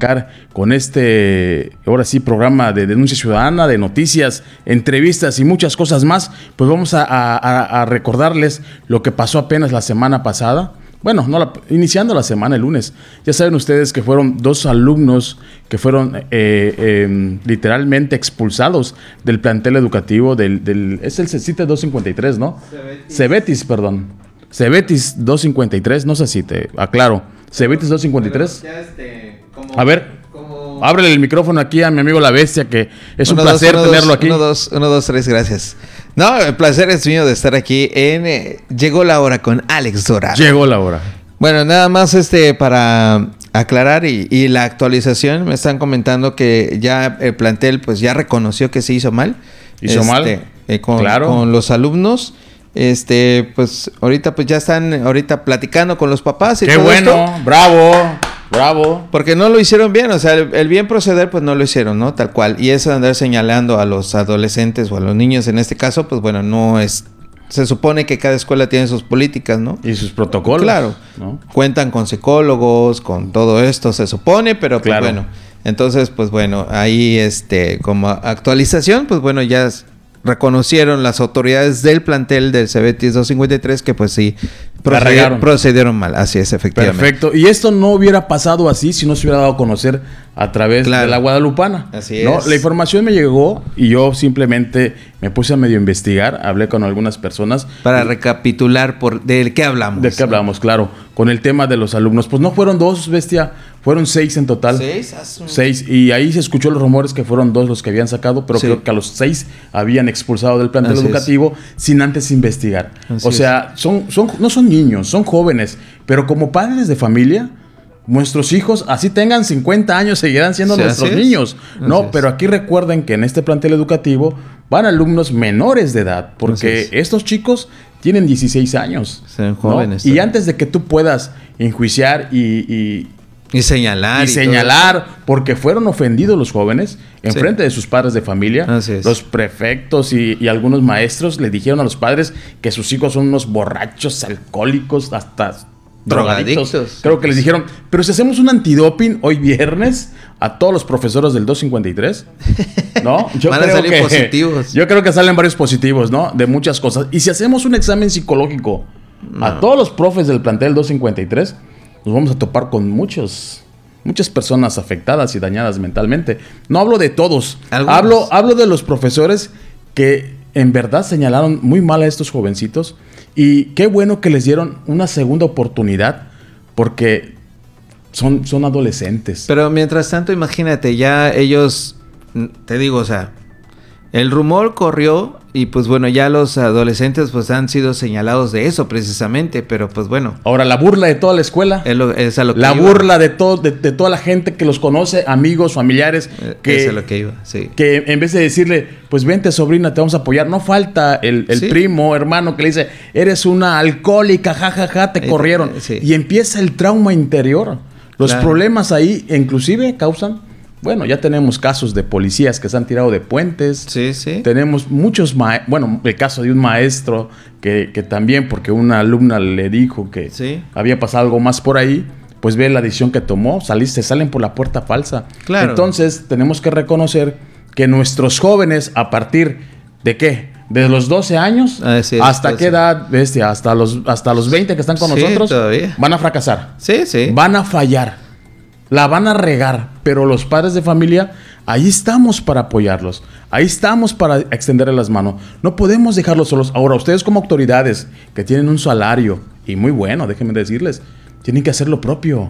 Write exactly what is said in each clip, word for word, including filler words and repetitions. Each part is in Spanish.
arrancar con este, ahora sí, programa de denuncia ciudadana, de noticias, entrevistas y muchas cosas más, pues vamos a, a, a recordarles lo que pasó apenas la semana pasada. Bueno, no la, iniciando la semana, el lunes. Ya saben ustedes que fueron dos alumnos que fueron eh, eh, literalmente expulsados del plantel educativo del... del es el CECITE doscientos cincuenta y tres, ¿no? Cebetis. Cebetis, perdón. Cebetis doscientos cincuenta y tres, no sé si te aclaro. Cebetis doscientos cincuenta y tres. Ya este, como, a ver, como... ábrele el micrófono aquí a mi amigo La Bestia, que es uno, un placer dos, tenerlo dos, aquí. Uno, dos, uno, dos, tres, gracias. No, el placer es mío de estar aquí en eh, Llegó la Hora con Alex Dorado. Llegó la hora. Bueno, nada más este para aclarar y, y la actualización, me están comentando que ya el plantel pues ya reconoció que se hizo mal. ¿Hizo este, mal? Eh, con, claro. Con los alumnos. Este, pues ahorita pues ya están ahorita platicando con los papás y ¡qué todo bueno! esto. ¡Bravo! ¡Bravo! Porque no lo hicieron bien, o sea, el, el bien proceder pues no lo hicieron, ¿no? Tal cual. Y eso de andar señalando a los adolescentes o a los niños en este caso, pues bueno, no es... Se supone que cada escuela tiene sus políticas, ¿no? Y sus protocolos. Claro. ¿no? Cuentan con psicólogos, con todo esto, se supone, pero pues claro. bueno. Entonces, pues bueno, ahí este, como actualización, pues bueno, ya reconocieron las autoridades del plantel del Cebetis doscientos cincuenta y tres que pues sí procedieron, procedieron mal. Así es, efectivamente. Perfecto. Y esto no hubiera pasado así si no se hubiera dado a conocer a través claro. de la Guadalupana. Así ¿no? es. La información me llegó y yo simplemente me puse a medio investigar, hablé con algunas personas. Para y, recapitular por de qué hablamos. De qué hablamos, claro. Con el tema de los alumnos. Pues no fueron dos, Bestia, fueron seis en total. Seis. Seis. Y ahí se escuchó los rumores que fueron dos los que habían sacado, pero sí. creo que a los seis habían expulsado del plantel Así educativo es. sin antes investigar. Así o sea, son, son, no son niños, son jóvenes, pero como padres de familia, nuestros hijos, así tengan cincuenta años, seguirán siendo sí, nuestros niños, ¿no? Pero aquí recuerden que en este plantel educativo van alumnos menores de edad, porque estos chicos tienen dieciséis años. Son jóvenes. ¿no? Y antes de que tú puedas enjuiciar y... y Y señalar. Y, y señalar, porque fueron ofendidos los jóvenes en sí. frente de sus padres de familia. Así es. Los prefectos y, y algunos maestros le dijeron a los padres que sus hijos son unos borrachos, alcohólicos, hasta drogadictos. drogadictos. Creo que les dijeron, pero si hacemos un antidoping hoy viernes a todos los profesores del doscientos cincuenta y tres, ¿no? Yo Van creo a salir que, positivos. Yo creo que salen varios positivos, ¿no? De muchas cosas. Y si hacemos un examen psicológico no. a todos los profes del plantel doscientos cincuenta y tres... nos vamos a topar con muchos, muchas personas afectadas y dañadas mentalmente. No hablo de todos. Hablo, hablo de los profesores que en verdad señalaron muy mal a estos jovencitos. Y qué bueno que les dieron una segunda oportunidad porque son, son adolescentes. Pero mientras tanto, imagínate, ya ellos, te digo, o sea, el rumor corrió y pues bueno, ya los adolescentes pues han sido señalados de eso precisamente, pero pues bueno. Ahora, la burla de toda la escuela. Es, lo, es a lo que La iba. burla de, todo, de, de toda la gente que los conoce, amigos, familiares. Que, es a lo que iba, sí. Que en vez de decirle, pues vente sobrina, te vamos a apoyar, no falta el, el sí. primo, hermano que le dice, eres una alcohólica, jajaja, ja, ja, te eh, corrieron. Eh, sí. Y empieza el trauma interior. Los claro. problemas ahí inclusive causan... Bueno, ya tenemos casos de policías que se han tirado de puentes. Sí, sí. Tenemos muchos... Ma- bueno, el caso de un maestro que, que también, porque una alumna le dijo que sí. había pasado algo más por ahí, pues ve la decisión que tomó. Saliste, salen por la puerta falsa. Claro. Entonces, tenemos que reconocer que nuestros jóvenes, a partir de ¿qué? De los doce años, ah, sí, ¿hasta sí. qué edad? Bestia, hasta los, hasta los veinte que están con sí, nosotros, todavía. Van a fracasar. Sí, sí. Van a fallar. La van a regar, pero los padres de familia, ahí estamos para apoyarlos. Ahí estamos para extenderles las manos. No podemos dejarlos solos. Ahora, ustedes como autoridades que tienen un salario, y muy bueno, déjenme decirles, tienen que hacer lo propio.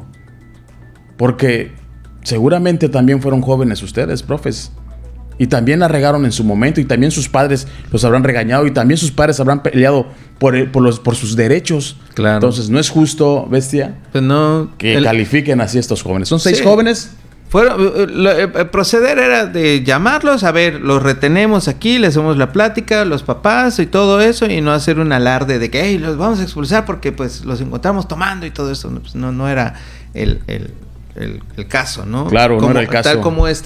Porque seguramente también fueron jóvenes ustedes, profes. Y también la regaron en su momento, y también sus padres los habrán regañado, y también sus padres habrán peleado por, el, por, los, por sus derechos. Claro. Entonces, no es justo, Bestia, pues no, que el... califiquen así a estos jóvenes. Son seis sí. jóvenes. Fueron, el proceder era de llamarlos, a ver, los retenemos aquí, les hacemos la plática, los papás y todo eso, y no hacer un alarde de que, hey, los vamos a expulsar porque pues los encontramos tomando y todo eso. Pues, no, no era el... el El, el caso, ¿no? Claro, como, no era el caso. Tal como este.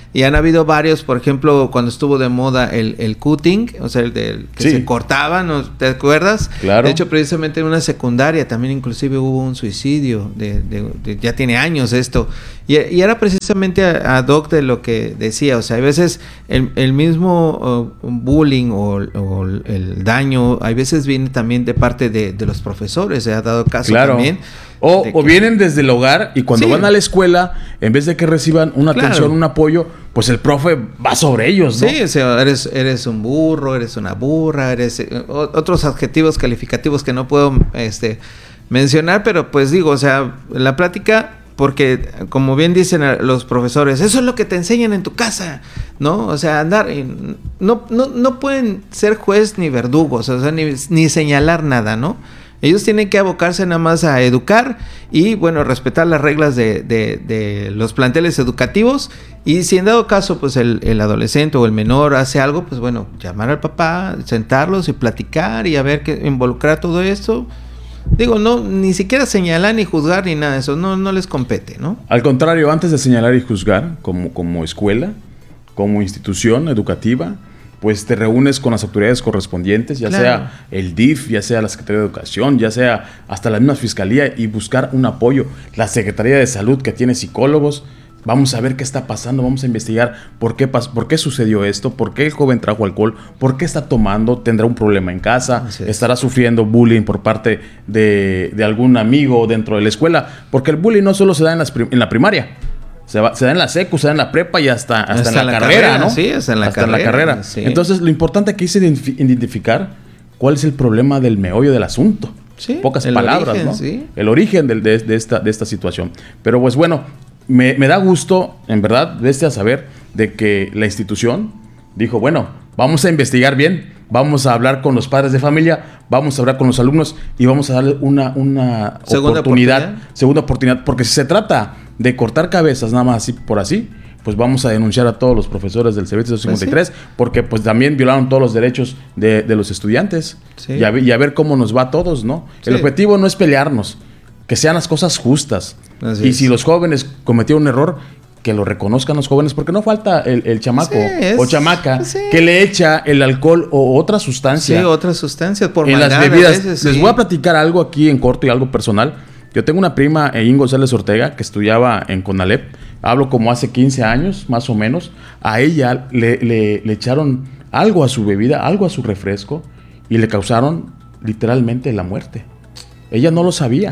Y han habido varios, por ejemplo, cuando estuvo de moda el, el cutting, o sea, el del que sí. se cortaban, ¿no? ¿Te acuerdas? Claro. De hecho, precisamente en una secundaria también inclusive hubo un suicidio, de, de, de, ya tiene años esto. Y, y era precisamente ad hoc de lo que decía, o sea, a veces el, el mismo uh, bullying o, o el daño, a veces viene también de parte de, de los profesores, se ha dado caso claro. también. O, o vienen desde el hogar y cuando sí. van a la escuela, en vez de que reciban una claro. atención, un apoyo, pues el profe va sobre ellos, ¿no? Sí, o sea, eres, eres un burro, eres una burra, eres eh, otros adjetivos calificativos que no puedo este, mencionar, pero pues digo, o sea, la plática, porque como bien dicen los profesores, eso es lo que te enseñan en tu casa, ¿no? O sea, andar, no, no, no pueden ser juez ni verdugos, o sea, ni, ni señalar nada, ¿no? Ellos tienen que abocarse nada más a educar y, bueno, respetar las reglas de, de, de los planteles educativos. Y si en dado caso, pues el, el adolescente o el menor hace algo, pues bueno, llamar al papá, sentarlos y platicar y a ver qué involucrar todo esto. Digo, no, ni siquiera señalar ni juzgar ni nada de eso, no, no les compete, ¿no? Al contrario, antes de señalar y juzgar, como, como escuela, como institución educativa, pues te reúnes con las autoridades correspondientes, ya claro. sea el D I F, ya sea la Secretaría de Educación, ya sea hasta la misma Fiscalía, y buscar un apoyo. La Secretaría de Salud, que tiene psicólogos, vamos a ver qué está pasando, vamos a investigar por qué, pas- por qué sucedió esto, por qué el joven trajo alcohol, por qué está tomando, tendrá un problema en casa, estará sufriendo bullying por parte de, de algún amigo dentro de la escuela, porque el bullying no solo se da en, las prim- en la primaria. Se, va, se da en la secu, se da en la prepa y hasta, hasta, hasta en la, la carrera, carrera, ¿no? Sí, hasta en la hasta carrera. En la carrera. Sí. Entonces, lo importante aquí es identif- identificar cuál es el problema del meollo del asunto. Sí, pocas palabras, origen, ¿no? Sí. El origen de, de, de, esta, de esta situación. Pero pues bueno, me, me da gusto, en verdad, de este a saber de que la institución dijo, bueno, vamos a investigar bien, vamos a hablar con los padres de familia, vamos a hablar con los alumnos y vamos a darle una, una ¿Segunda oportunidad, oportunidad? segunda oportunidad, porque si se trata de cortar cabezas nada más así por así, pues vamos a denunciar a todos los profesores del C B T doscientos cincuenta y tres, pues sí. porque pues también violaron todos los derechos de, de los estudiantes. Sí. Y, a, y a ver cómo nos va a todos, ¿no? Sí. El objetivo no es pelearnos, que sean las cosas justas. Así y es. Si los jóvenes cometieron un error, que lo reconozcan los jóvenes, porque no falta el, el chamaco sí, es, o chamaca sí. que le echa el alcohol o otra sustancia. Sí, otra sustancia por en las bebidas. Veces, Les sí. voy a platicar algo aquí en corto y algo personal. Yo tengo una prima, Eileen González Ortega, que estudiaba en Conalep. Hablo como hace quince años, más o menos. A ella le, le, le echaron algo a su bebida, algo a su refresco, y le causaron literalmente la muerte. Ella no lo sabía.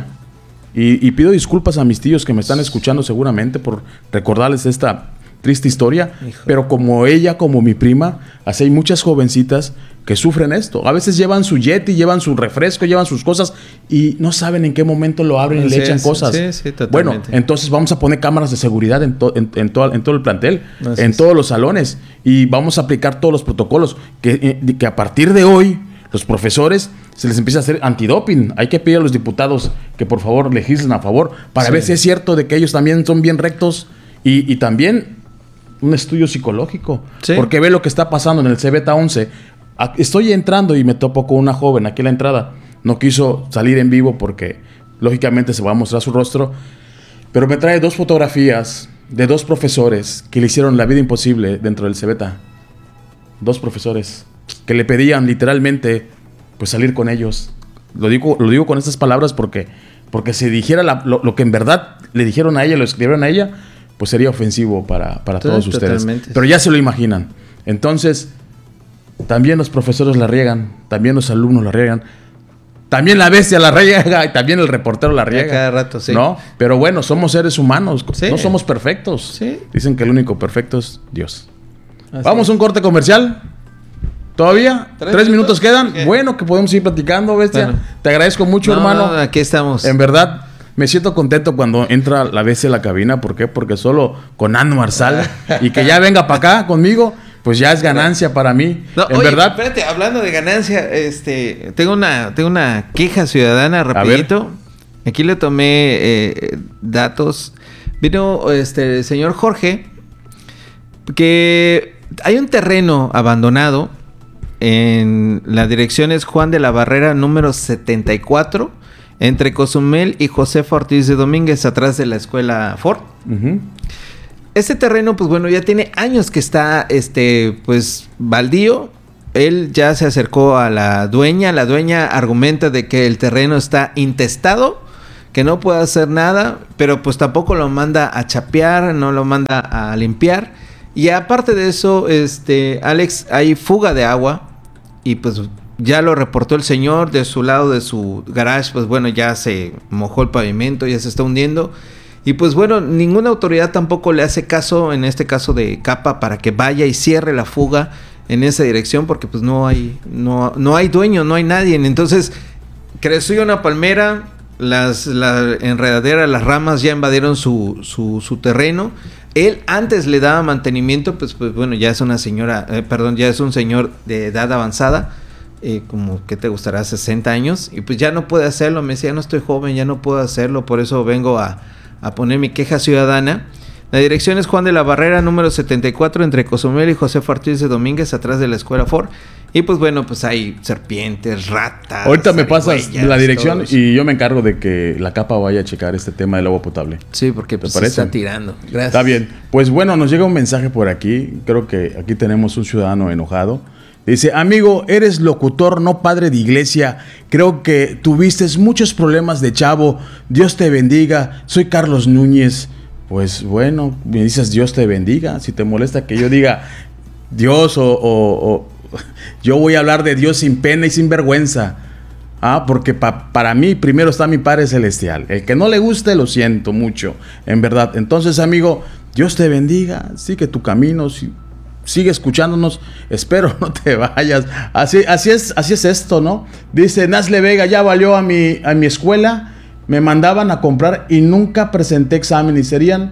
Y, y pido disculpas a mis tíos que me están escuchando seguramente por recordarles esta triste historia. Hijo. Pero como ella, como mi prima, así hay muchas jovencitas que sufren esto. A veces llevan su Yeti, llevan su refresco, llevan sus cosas y no saben en qué momento lo abren y sí, le echan sí, cosas. Sí, sí, totalmente. Bueno, entonces vamos a poner cámaras de seguridad en, to, en, en, todo, en todo el plantel, Así en es. todos los salones, y vamos a aplicar todos los protocolos que, que a partir de hoy los profesores se les empieza a hacer antidoping. Hay que pedir a los diputados que por favor legislen a favor para sí. ver si es cierto de que ellos también son bien rectos y, y también un estudio psicológico. Sí. Porque ve lo que está pasando en el C B T once. Estoy entrando y me topo con una joven aquí a la entrada. No quiso salir en vivo porque lógicamente se va a mostrar su rostro. Pero me trae dos fotografías de dos profesores que le hicieron la vida imposible dentro del C B T. Dos profesores que le pedían literalmente pues salir con ellos. Lo digo, lo digo con estas palabras porque, porque si dijera la, lo, lo que en verdad le dijeron a ella, lo escribieron a ella, pues sería ofensivo para, para sí, todos ustedes. Totalmente. Pero ya se lo imaginan. Entonces, también los profesores la riegan, también los alumnos la riegan, también la bestia la riega y también el reportero la riega. Cada rato, sí. ¿No? Pero bueno, somos seres humanos, sí. no somos perfectos. Sí. Dicen que el único perfecto es Dios. Así Vamos a un corte comercial. ¿Todavía? ¿Tres, ¿Tres minutos, minutos quedan? ¿Qué? Bueno, que podemos ir platicando, bestia. Bueno. Te agradezco mucho, no, hermano. No, aquí estamos. En verdad, me siento contento cuando entra la bestia a la cabina. ¿Por qué? Porque solo con Ando Marsal y que ya venga para acá conmigo, pues ya es ganancia para mí. No, en oye, verdad. Espérate, hablando de ganancia, este, tengo una, tengo una queja ciudadana rapidito. Aquí le tomé eh, datos. Vino este el señor Jorge, que hay un terreno abandonado en la dirección es Juan de la Barrera número setenta y cuatro, entre Cozumel y Josefa Ortiz de Domínguez, atrás de la escuela Ford. Uh-huh. este terreno, pues bueno, ya tiene años que está, este, pues, baldío. Él ya se acercó a la dueña. La dueña argumenta de que el terreno está intestado, que no puede hacer nada, pero pues tampoco lo manda a chapear, no lo manda a limpiar. Y aparte de eso, este, Alex, hay fuga de agua y pues ya lo reportó el señor. De su lado de su garage, pues bueno, ya se mojó el pavimento, ya se está hundiendo. Y pues bueno, ninguna autoridad tampoco le hace caso, en este caso de Capa, para que vaya y cierre la fuga en esa dirección, porque pues no hay, no, no hay dueño, no hay nadie. Entonces, creció una palmera, las, la enredadera, las ramas ya invadieron su, su, su terreno. Él antes le daba mantenimiento, pues, pues bueno, ya es una señora, eh, perdón, ya es un señor de edad avanzada, eh, como que te gustará, sesenta años, y pues ya no puede hacerlo. Me decía, no estoy joven, ya no puedo hacerlo, por eso vengo a, a poner mi queja ciudadana. La dirección es Juan de la Barrera, número setenta y cuatro, entre Cozumel y José Ortiz de Domínguez, atrás de la Escuela Ford. Y pues bueno, pues hay serpientes, ratas. Ahorita me pasas la dirección todos. Y yo me encargo de que la Capa vaya a checar este tema del agua potable. Sí, porque pues, se está tirando. Gracias. Está bien. Pues bueno, nos llega un mensaje por aquí. Creo que aquí tenemos un ciudadano enojado. Dice, amigo, eres locutor, no padre de iglesia. Creo que tuviste muchos problemas de chavo. Dios te bendiga. Soy Carlos Núñez. Pues bueno, me dices Dios te bendiga. Si te molesta que yo diga Dios o... o, o yo voy a hablar de Dios sin pena y sin vergüenza. Ah, porque pa, para mí primero está mi Padre Celestial. El que no le guste, lo siento mucho, en verdad. Entonces, amigo, Dios te bendiga. Sigue tu camino, si, sigue escuchándonos. Espero no te vayas. Así, así es, así es esto, ¿no? Dice Nazle Vega, ya valió a mi, a mi escuela. Me mandaban a comprar y nunca presenté examen. Y serían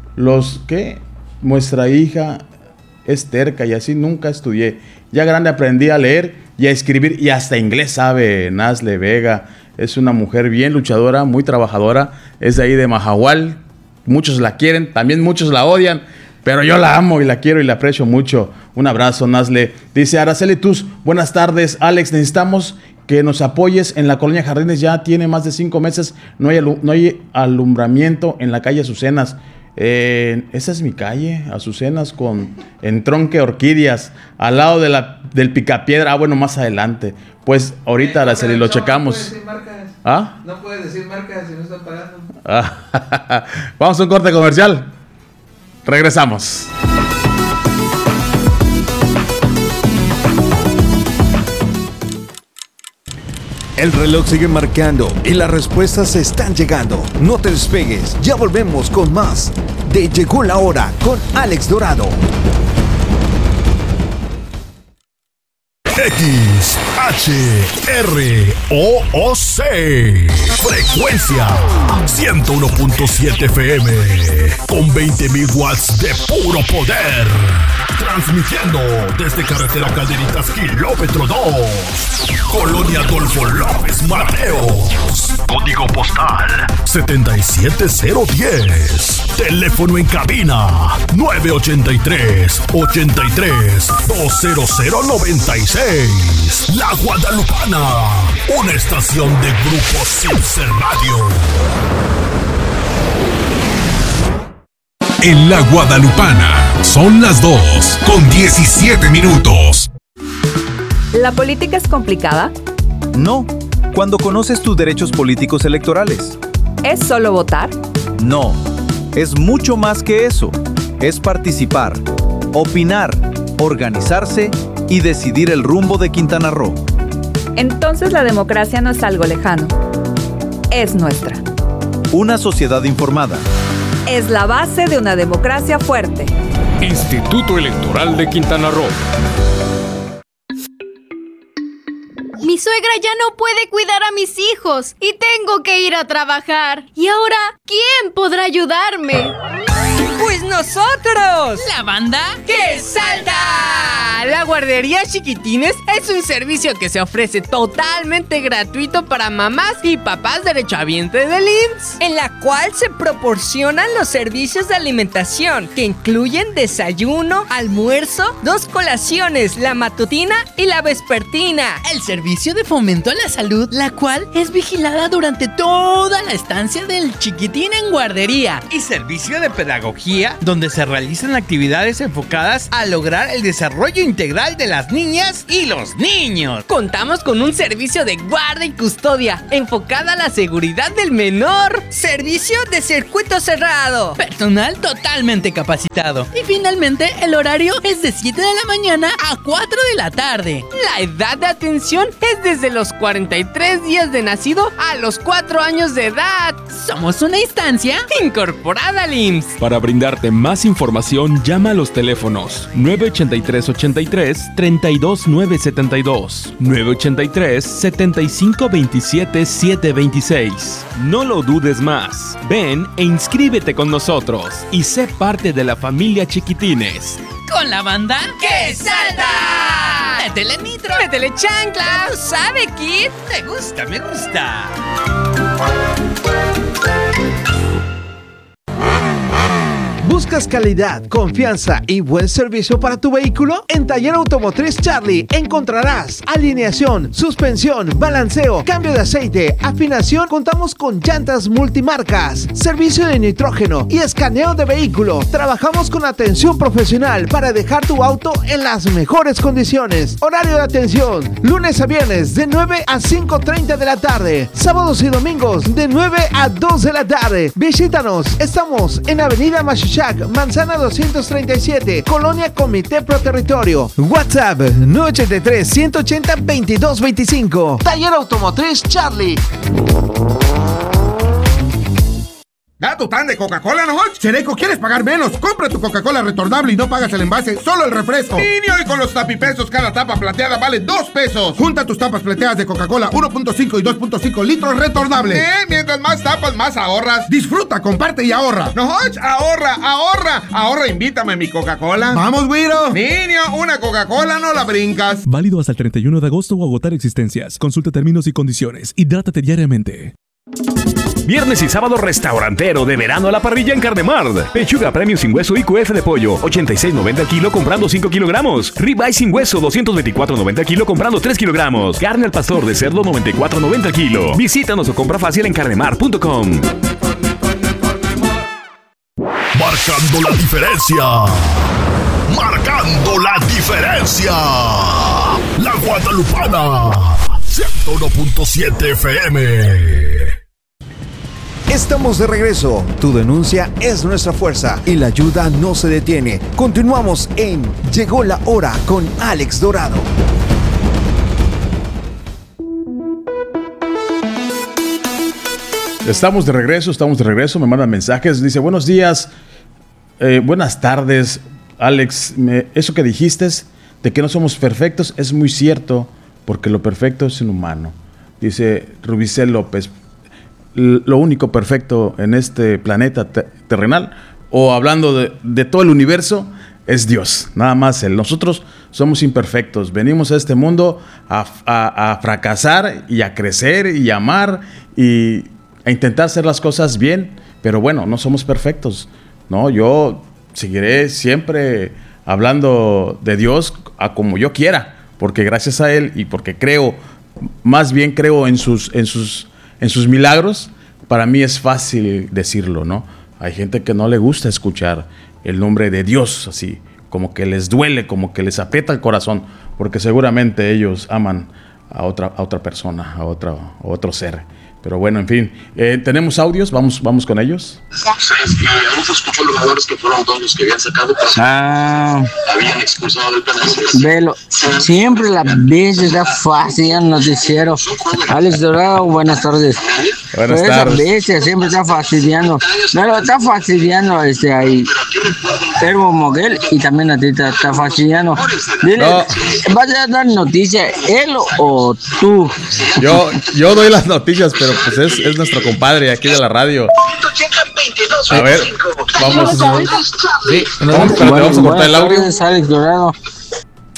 los que nuestra hija es terca y así nunca estudié. Ya grande aprendí a leer y a escribir y hasta inglés sabe Nazle Vega. Es una mujer bien luchadora, muy trabajadora. Es de ahí de Mahahual. Muchos la quieren, también muchos la odian. Pero yo la amo y la quiero y la aprecio mucho. Un abrazo, Nazle. Dice Araceli Tus, buenas tardes. Alex, necesitamos que nos apoyes en la colonia Jardines. Ya tiene más de cinco meses. No hay, alu- no hay alumbramiento en la calle Azucenas. Eh, esa es mi calle, Azucenas, con entronque Orquídeas, al lado de la, del Picapiedra. Ah, bueno, más adelante. Pues ahorita, Araceli, lo checamos. No puedes decir marcas. ¿Ah? No puedes decir marcas si no están pagando. Ah, vamos a un corte comercial. Regresamos. El reloj sigue marcando y las respuestas están llegando. No te despegues, ya volvemos con más de Llegó la Hora con Alex Dorado. X H R O O C Frecuencia ciento uno punto siete F M con veinte mil watts de puro poder. Transmitiendo desde carretera Calderitas kilómetro dos, Colonia Adolfo López Mateos. Código postal setenta y siete cero diez. Teléfono en cabina nueve ochenta y tres, ochenta y tres, dos cero cero noventa y seis. La Guadalupana, una estación de Grupo Silce Radio. En La Guadalupana son las dos con diecisiete minutos. ¿La política es complicada? No, cuando conoces tus derechos políticos electorales. ¿Es solo votar? No, es mucho más que eso. Es participar, opinar, organizarse y decidir el rumbo de Quintana Roo. Entonces la democracia no es algo lejano. Es nuestra. Una sociedad informada. Es la base de una democracia fuerte. Instituto Electoral de Quintana Roo. Mi suegra ya no puede cuidar a mis hijos y tengo que ir a trabajar. ¿Y ahora quién podrá ayudarme? ¡Pues nosotros! ¡La banda que salta! Ah, la guardería Chiquitines es un servicio que se ofrece totalmente gratuito para mamás y papás derechohabientes del I M S S, en la cual se proporcionan los servicios de alimentación que incluyen desayuno, almuerzo, dos colaciones, la matutina y la vespertina. El servicio de fomento a la salud, la cual es vigilada durante toda la estancia del chiquitín en guardería. Y servicio de pedagogía, donde se realizan actividades enfocadas a lograr el desarrollo integral de las niñas y los niños. Contamos con un servicio de guarda y custodia enfocada a la seguridad del menor. Servicio de circuito cerrado. Personal totalmente capacitado. Y finalmente, el horario es de siete de la mañana a cuatro de la tarde. La edad de atención es desde los cuarenta y tres días de nacido a los cuatro años de edad. Somos una instancia incorporada al I M S S. Para brindarte más información, llama a los teléfonos nueve ochenta y tres ochenta y tres, treinta y dos nueve setenta y dos, nueve ochenta y tres setenta y cinco veintisiete setecientos veintiséis. No lo dudes más. Ven e inscríbete con nosotros y sé parte de la familia Chiquitines. Con la banda ¡Que salta! ¡Métele nitro! ¡Métele chancla! ¿Sabe, Kid? Me gusta, me gusta. ¿Buscas calidad, confianza y buen servicio para tu vehículo? En Taller Automotriz Charlie encontrarás alineación, suspensión, balanceo, cambio de aceite, afinación. Contamos con llantas multimarcas, servicio de nitrógeno y escaneo de vehículo. Trabajamos con atención profesional para dejar tu auto en las mejores condiciones. Horario de atención, lunes a viernes de nueve a cinco treinta de la tarde, sábados y domingos de nueve a dos de la tarde. Visítanos, estamos en Avenida Machuchac, Manzana doscientos treinta y siete, Colonia Comité Pro Territorio. WhatsApp nueve ochenta y tres, ciento ochenta, veintidós veinticinco. Taller Automotriz Charlie. Da tu tan de Coca-Cola, ¿no? Chereco, ¿quieres pagar menos? Compra tu Coca-Cola retornable y no pagas el envase, solo el refresco. Niño, y con los tapipesos, cada tapa plateada vale dos pesos. Junta tus tapas plateadas de Coca-Cola uno punto cinco y dos punto cinco litros retornables. Eh, mientras más tapas, más ahorras. Disfruta, comparte y ahorra. No, ahorra, ahorra. Ahorra, invítame a mi Coca-Cola. Vamos, güiro. Niño, una Coca-Cola no la brincas. Válido hasta el treinta y uno de agosto o agotar existencias. Consulta términos y condiciones. Hidrátate diariamente. Viernes y sábado restaurantero de verano a la parrilla en Carnemart. Pechuga premium sin hueso y Q F de pollo, ochenta y seis noventa al kilo comprando cinco kilogramos. Ribeye sin hueso, doscientos veinticuatro noventa al kilo comprando tres kilogramos. Carne al pastor de cerdo, noventa y cuatro noventa al kilo. Visítanos o compra fácil en carnemart punto com. Marcando la diferencia. Marcando la diferencia. La Guadalupana. ciento uno punto siete F M. Estamos de regreso. Tu denuncia es nuestra fuerza y la ayuda no se detiene. Continuamos en Llegó la Hora con Alex Dorado. Estamos de regreso, estamos de regreso. Me mandan mensajes. Dice, buenos días, eh, buenas tardes, Alex. Me, eso que dijiste de que no somos perfectos es muy cierto, porque lo perfecto es en humano. Dice Rubicel López. Lo único perfecto en este planeta te- terrenal, o hablando de, de todo el universo, es Dios, nada más Él. Nosotros somos imperfectos, venimos a este mundo a, a, a fracasar y a crecer y a amar y a intentar hacer las cosas bien, pero bueno, no somos perfectos, ¿no? Yo seguiré siempre hablando de Dios a como yo quiera, porque gracias a Él y porque creo, más bien creo en sus, en sus En sus milagros, para mí es fácil decirlo, ¿no? Hay gente que no le gusta escuchar el nombre de Dios así, como que les duele, como que les aprieta el corazón, porque seguramente ellos aman a otra, a otra persona, a, otra, a otro ser. Pero bueno, en fin, eh, tenemos audios, vamos, vamos con ellos. Ahorita escuchó los jugadores que fueron todos los que habían sacado, pues, ah, habían expulsado del penal. Velo, siempre la vez está fácil el noticiero. Alex Dorado, buenas tardes. Buenas Pero tardes. esa bestia siempre está fastidiando. Pero está fastidiando este ahí. Termo Moguel y también a ti te está fastidiando. Dile, No. ¿vas a dar noticia él o tú? Yo, yo doy las noticias, pero pues es, es nuestro compadre aquí de la radio. A ver, vamos, sí, vamos, espérate, vamos a cortar el audio. Alex Dorado.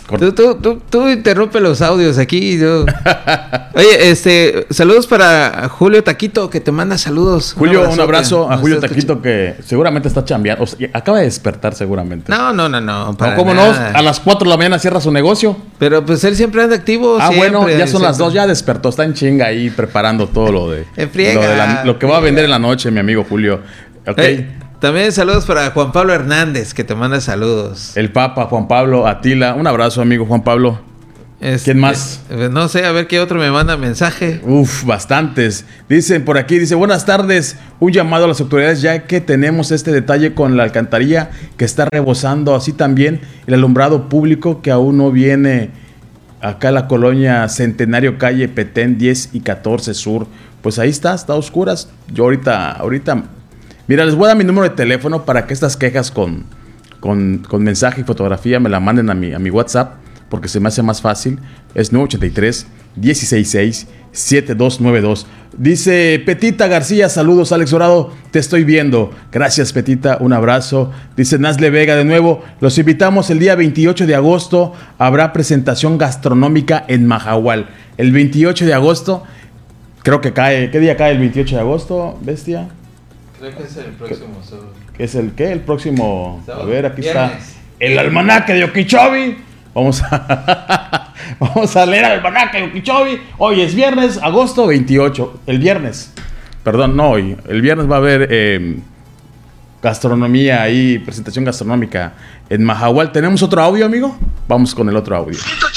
Tú, tú, tú, tú interrumpe los audios aquí. Yo... Oye, este, saludos para Julio Taquito, que te manda saludos. Julio, un, un abrazo a Julio Taquito, que seguramente está chambeando. O sea, acaba de despertar seguramente. No, no, no, no. Para no, ¿cómo nada. no? A las cuatro de la mañana cierra su negocio. Pero pues él siempre anda activo. Ah, siempre, bueno, ya son siempre. las dos, ya despertó. Está en chinga ahí preparando todo lo de, en friega, lo, de la, lo que va a vender en la noche, mi amigo Julio. Ok. Hey. También saludos para Juan Pablo Hernández, que te manda saludos. El Papa, Juan Pablo, Atila. Un abrazo, amigo Juan Pablo. Este, ¿Quién más? No sé, a ver qué otro me manda mensaje. Uf, bastantes. Dicen por aquí, dice, buenas tardes. Un llamado a las autoridades ya que tenemos este detalle con la alcantarilla que está rebosando. Así también el alumbrado público que aún no viene acá en la colonia Centenario, calle Petén diez y catorce Sur. Pues ahí está, está a oscuras. Yo ahorita, ahorita... Mira, les voy a dar mi número de teléfono para que estas quejas con, con, con mensaje y fotografía me la manden a mi, a mi WhatsApp, porque se me hace más fácil. Es nueve ochenta y tres, dieciséis seis, siete dos nueve dos. Dice Petita García, saludos Alex Dorado, te estoy viendo. Gracias Petita, un abrazo. Dice Nazle Vega de nuevo, los invitamos el día veintiocho de agosto, habrá presentación gastronómica en Mahahual. El veintiocho de agosto, creo que cae, ¿qué día cae el veintiocho de agosto, bestia? Creo que es el próximo sábado. ¿Qué es el qué? El próximo. ¿Sábado? A ver, aquí Viernes. está. El almanaque de Okeechobee. Vamos a, vamos a leer el almanaque de Okeechobee. Hoy es viernes, agosto veintiocho. El viernes. Perdón, no hoy. El viernes va a haber eh, gastronomía ahí, presentación gastronómica en Mahahual. ¿Tenemos otro audio, amigo? Vamos con el otro audio.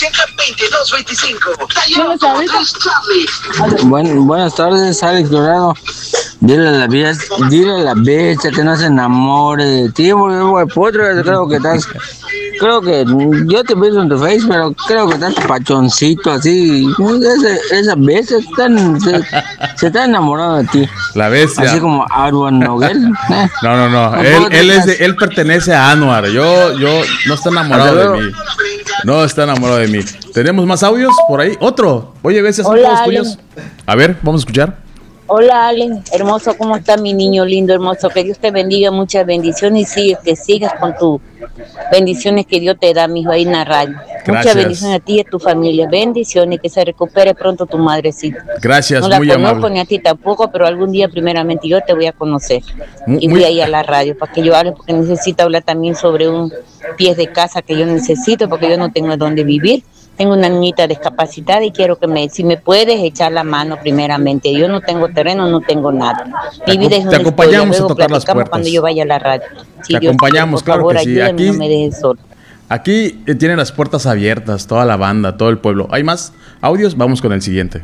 Buen, buenas tardes, Alex Dorado. Dile a la bestia, dile a la bestia que no se enamore de ti, porque güey, potro, creo que estás, creo que yo te veo en tu face, pero creo que estás pachoncito así. Esa, esa bestia están, se, se está enamorado de ti. La bestia. Así como Arwan Noguel. ¿eh? No, no, no. Él, él, es de, él pertenece a Anuar. Yo, yo no está enamorado de mí. No está enamorado de mí. ¿Tenemos más audios por ahí? Otro. Oye, bestia, son todos tuyos. A ver, vamos a escuchar. Hola, Allen, hermoso, ¿cómo está mi niño lindo, hermoso? Que Dios te bendiga, muchas bendiciones y sigue, que sigas con tus bendiciones que Dios te da, mijo, ahí en la radio. Gracias. Muchas bendiciones a ti y a tu familia, bendiciones, que se recupere pronto tu madrecita. Gracias, no la muy conozco amable. ni a ti tampoco, pero algún día primeramente yo te voy a conocer. Muy, y voy muy... a ir a la radio para que yo hable, porque necesito hablar también sobre un pie de casa que yo necesito, porque yo no tengo dónde vivir. Tengo una niñita discapacitada y quiero que me, si me puedes echar la mano primeramente. Yo no tengo terreno, no tengo nada. Mi vida es una te acompañamos historia. Luego a tocar las puertas. Cuando yo vaya a la radio. Si te Dios acompañamos, quiere, por claro favor, que sí. ayúdame, Aquí, no me dejes solo. Aquí eh, tienen las puertas abiertas, toda la banda, todo el pueblo. ¿Hay más audios? Vamos con el siguiente.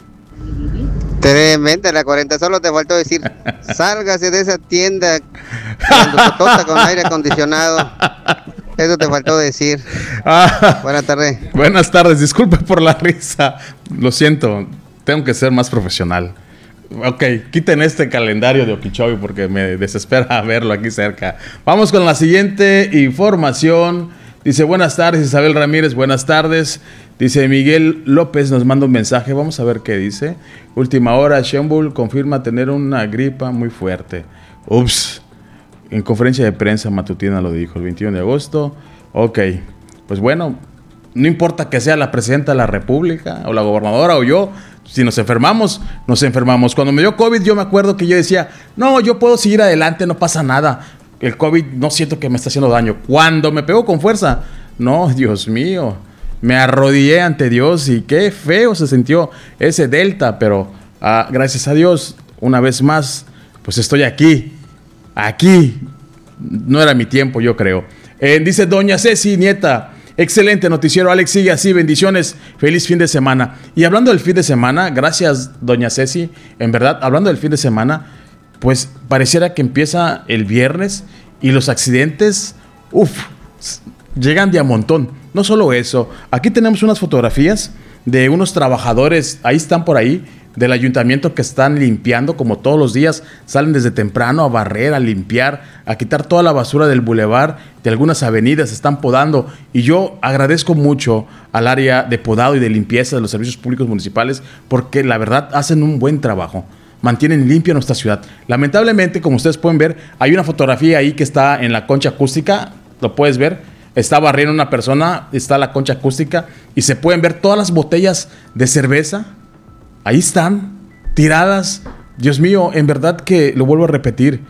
Tremenda la cuarenta, solo te faltó decir, sálgase de esa tienda cuando totota con aire acondicionado. Eso te faltó decir. Ah, Buenas tardes. Buenas tardes, disculpe por la risa. Lo siento, tengo que ser más profesional. Ok, quiten este calendario de Okeechobee porque me desespera verlo aquí cerca. Vamos con la siguiente información. Dice, buenas tardes, Isabel Ramírez, buenas tardes. Dice, Miguel López nos manda un mensaje. Vamos a ver qué dice. Última hora, Sheinbaum confirma tener una gripa muy fuerte. Ups. En conferencia de prensa matutina lo dijo el veintiuno de agosto. Ok, pues bueno, no importa que sea la presidenta de la República o la gobernadora o yo, si nos enfermamos, nos enfermamos. Cuando me dio COVID yo me acuerdo que yo decía, no, yo puedo seguir adelante, no pasa nada. El COVID no siento que me está haciendo daño. Cuando me pegó con fuerza, no, Dios mío, me arrodillé ante Dios y qué feo se sintió ese Delta, pero ah, gracias a Dios, una vez más, pues estoy aquí. Aquí no era mi tiempo, yo creo. Eh, dice doña Ceci, nieta, excelente noticiero, Alex, sigue así, bendiciones, feliz fin de semana. Y hablando del fin de semana, gracias doña Ceci, en verdad, hablando del fin de semana, pues pareciera que empieza el viernes y los accidentes, uff, llegan de a montón. No solo eso, aquí tenemos unas fotografías de unos trabajadores, ahí están por ahí, del ayuntamiento que están limpiando como todos los días, salen desde temprano a barrer, a limpiar, a quitar toda la basura del bulevar, de algunas avenidas, están podando y yo agradezco mucho al área de podado y de limpieza de los servicios públicos municipales porque la verdad hacen un buen trabajo, mantienen limpia nuestra ciudad. Lamentablemente, como ustedes pueden ver, hay una fotografía ahí que está en la concha acústica, lo puedes ver, está barriendo una persona, está la concha acústica y se pueden ver todas las botellas de cerveza. Ahí están, tiradas. Dios mío, en verdad que lo vuelvo a repetir.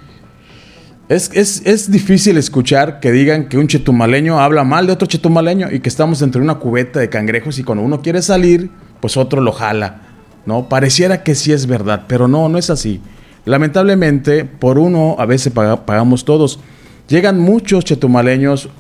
Es, es, es difícil escuchar que digan que un chetumaleño habla mal de otro chetumaleño y que estamos entre una cubeta de cangrejos y cuando uno quiere salir, pues otro lo jala, ¿no? Pareciera que sí es verdad, pero no, no es así. Lamentablemente, por uno a veces pag- pagamos todos. Llegan muchos chetumaleños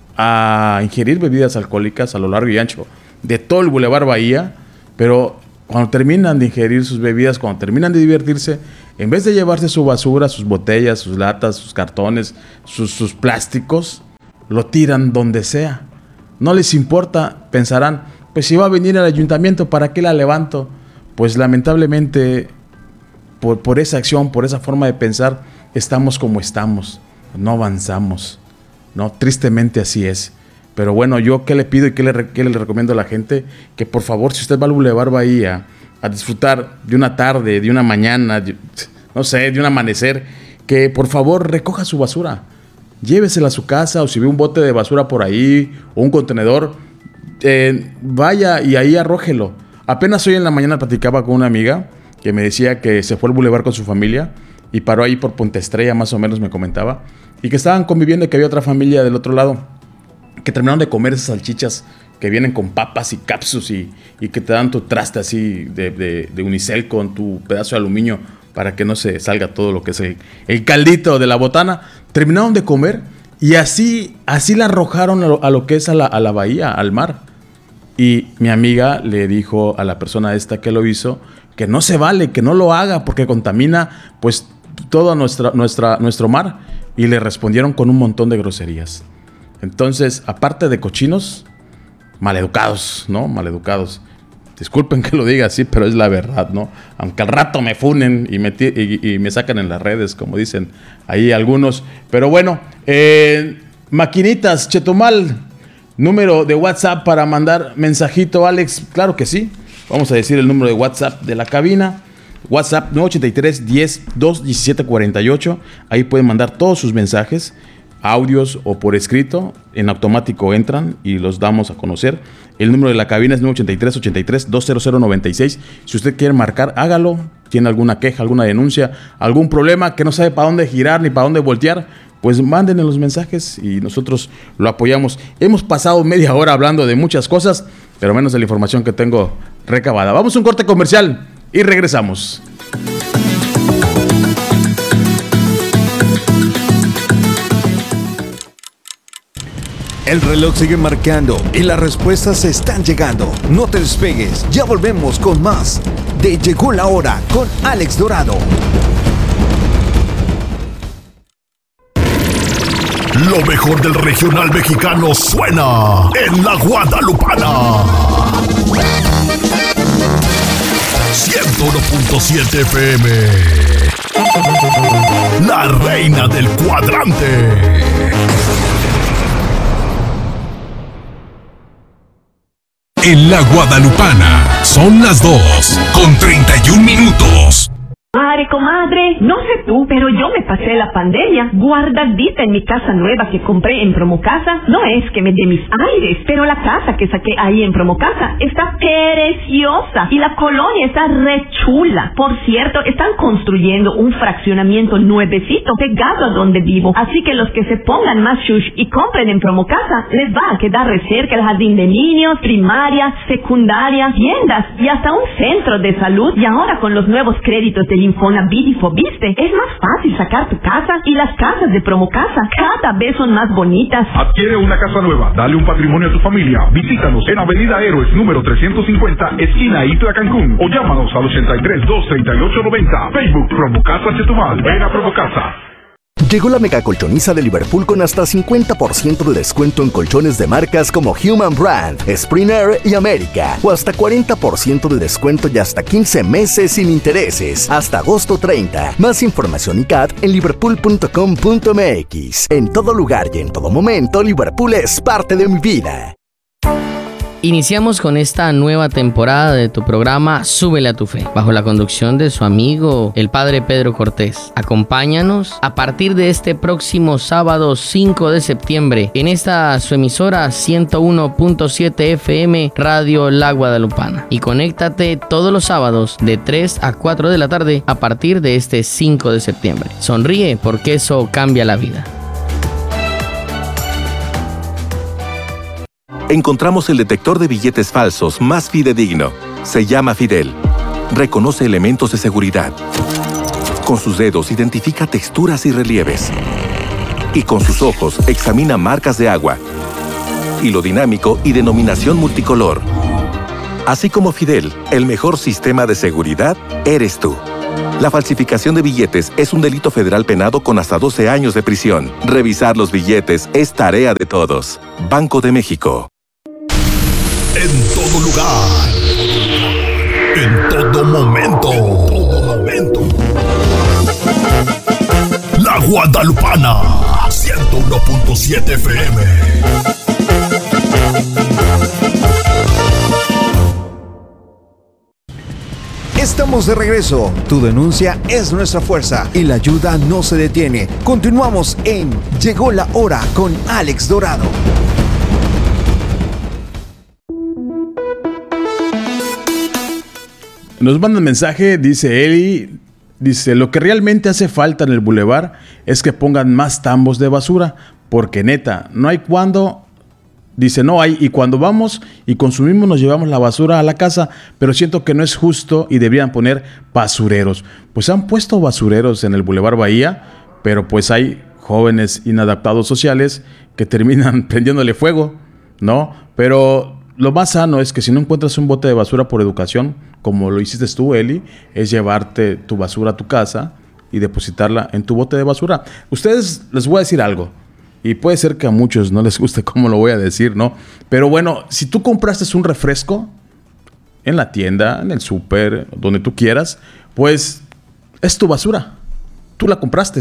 a ingerir bebidas alcohólicas a lo largo y ancho de todo el Boulevard Bahía, pero cuando terminan de ingerir sus bebidas, cuando terminan de divertirse, en vez de llevarse su basura, sus botellas, sus latas, sus cartones, sus, sus plásticos, lo tiran donde sea. No les importa, pensarán, pues si va a venir al ayuntamiento, ¿para qué la levanto? Pues lamentablemente, por, por esa acción, por esa forma de pensar, estamos como estamos, no avanzamos, ¿no? Tristemente así es. Pero bueno, yo qué le pido y qué le, qué le recomiendo a la gente, que por favor, si usted va al Boulevard Bahía a disfrutar de una tarde, de una mañana, de, no sé, de un amanecer, que por favor recoja su basura, llévesela a su casa, o si ve un bote de basura por ahí o un contenedor, eh, vaya y ahí arrójelo. Apenas hoy en la mañana platicaba con una amiga que me decía que se fue al Boulevard con su familia y paró ahí por Puente Estrella, más o menos me comentaba, y que estaban conviviendo y que había otra familia del otro lado, que terminaron de comer esas salchichas que vienen con papas y capsus y, y que te dan tu traste así de, de, de unicel con tu pedazo de aluminio para que no se salga todo lo que es el, el caldito de la botana. Terminaron de comer y así, así la arrojaron a lo, a lo que es a la, a la bahía, al mar. Y mi amiga le dijo a la persona esta que lo hizo que no se vale, que no lo haga porque contamina pues todo nuestra, nuestra, nuestro mar. Y le respondieron con un montón de groserías. Entonces, aparte de cochinos, maleducados, ¿no? Maleducados. Disculpen que lo diga así, pero es la verdad, ¿no? Aunque al rato me funen y me, t- y, y me sacan en las redes, como dicen ahí algunos. Pero bueno, eh, maquinitas, Chetumal, número de WhatsApp para mandar mensajito, Alex. Claro que sí. Vamos a decir el número de WhatsApp de la cabina. WhatsApp nueve ochenta y tres, diez, dos, diecisiete, cuarenta y ocho. Ahí pueden mandar todos sus mensajes, audios o por escrito. En automático entran y los damos a conocer. El número de la cabina es nueve ochenta y tres, ochenta y tres, doscientos noventa y seis. Si usted quiere marcar, hágalo. Tiene alguna queja, alguna denuncia, algún problema que no sabe para dónde girar ni para dónde voltear, pues manden los mensajes y nosotros lo apoyamos. Hemos pasado media hora hablando de muchas cosas, pero menos de la información que tengo recabada. Vamos a un corte comercial y regresamos. El reloj sigue marcando y las respuestas están llegando. No te despegues, ya volvemos con más de Llegó la Hora con Alex Dorado. Lo mejor del regional mexicano suena en la Guadalupana. ciento uno punto siete F M. La reina del cuadrante. En la Guadalupana son las dos con treinta y un minutos. Madre, comadre, no sé tú, pero yo me pasé la pandemia guardadita en mi casa nueva que compré en Promocasa. No es que me dé mis aires, pero la casa que saqué ahí en Promocasa está preciosa y la colonia está re chula. Por cierto, están construyendo un fraccionamiento nuevecito pegado a donde vivo, así que los que se pongan más shush y compren en Promocasa les va a quedar re cerca el jardín de niños, primaria, secundaria, tiendas y hasta un centro de salud. Y ahora con los nuevos créditos del Infonavit y Fobiste, es más fácil sacar tu casa y las casas de Promocasa cada vez son más bonitas. Adquiere una casa nueva, dale un patrimonio a tu familia. Visítanos en Avenida Héroes número trescientos cincuenta, esquina Itla, Cancún, o llámanos al ochenta y tres, dos treinta y ocho noventa. Facebook Promocasa Chetumal. Ven a Promocasa. Llegó la mega colchoniza de Liverpool con hasta cincuenta por ciento de descuento en colchones de marcas como Human Brand, Spring Air y América, o hasta cuarenta por ciento de descuento y hasta quince meses sin intereses, hasta agosto treinta. Más información y C A T en liverpool punto com punto m x. En todo lugar y en todo momento, Liverpool es parte de mi vida. Iniciamos con esta nueva temporada de tu programa Súbele a tu Fe, bajo la conducción de su amigo, el Padre Pedro Cortés. Acompáñanos a partir de este próximo sábado cinco de septiembre en esta su emisora ciento uno punto siete F M Radio La Guadalupana. Y conéctate todos los sábados de tres a cuatro de la tarde a partir de este cinco de septiembre. Sonríe porque eso cambia la vida. Encontramos el detector de billetes falsos más fidedigno. Se llama Fidel. Reconoce elementos de seguridad. Con sus dedos identifica texturas y relieves. Y con sus ojos examina marcas de agua, hilo dinámico y denominación multicolor. Así como Fidel, el mejor sistema de seguridad eres tú. La falsificación de billetes es un delito federal penado con hasta doce años de prisión. Revisar los billetes es tarea de todos. Banco de México. En todo lugar. En todo momento. En todo momento. La Guadalupana. ciento uno punto siete F M. Estamos de regreso. Tu denuncia es nuestra fuerza y la ayuda no se detiene. Continuamos en Llegó la Hora con Alex Dorado. Nos manda un mensaje, dice Eli, dice, lo que realmente hace falta en el bulevar es que pongan más tambos de basura, porque neta, no hay cuando, dice, no hay, y cuando vamos y consumimos nos llevamos la basura a la casa, pero siento que no es justo y deberían poner basureros. Pues han puesto basureros en el bulevar Bahía, pero pues hay jóvenes inadaptados sociales que terminan prendiéndole fuego, ¿no? Pero lo más sano es que si no encuentras un bote de basura por educación, como lo hiciste tú, Eli, es llevarte tu basura a tu casa y depositarla en tu bote de basura. Ustedes, les voy a decir algo, y puede ser que a muchos no les guste cómo lo voy a decir, ¿no? Pero bueno, si tú compraste un refresco en la tienda, en el súper, donde tú quieras, pues es tu basura. Tú la compraste.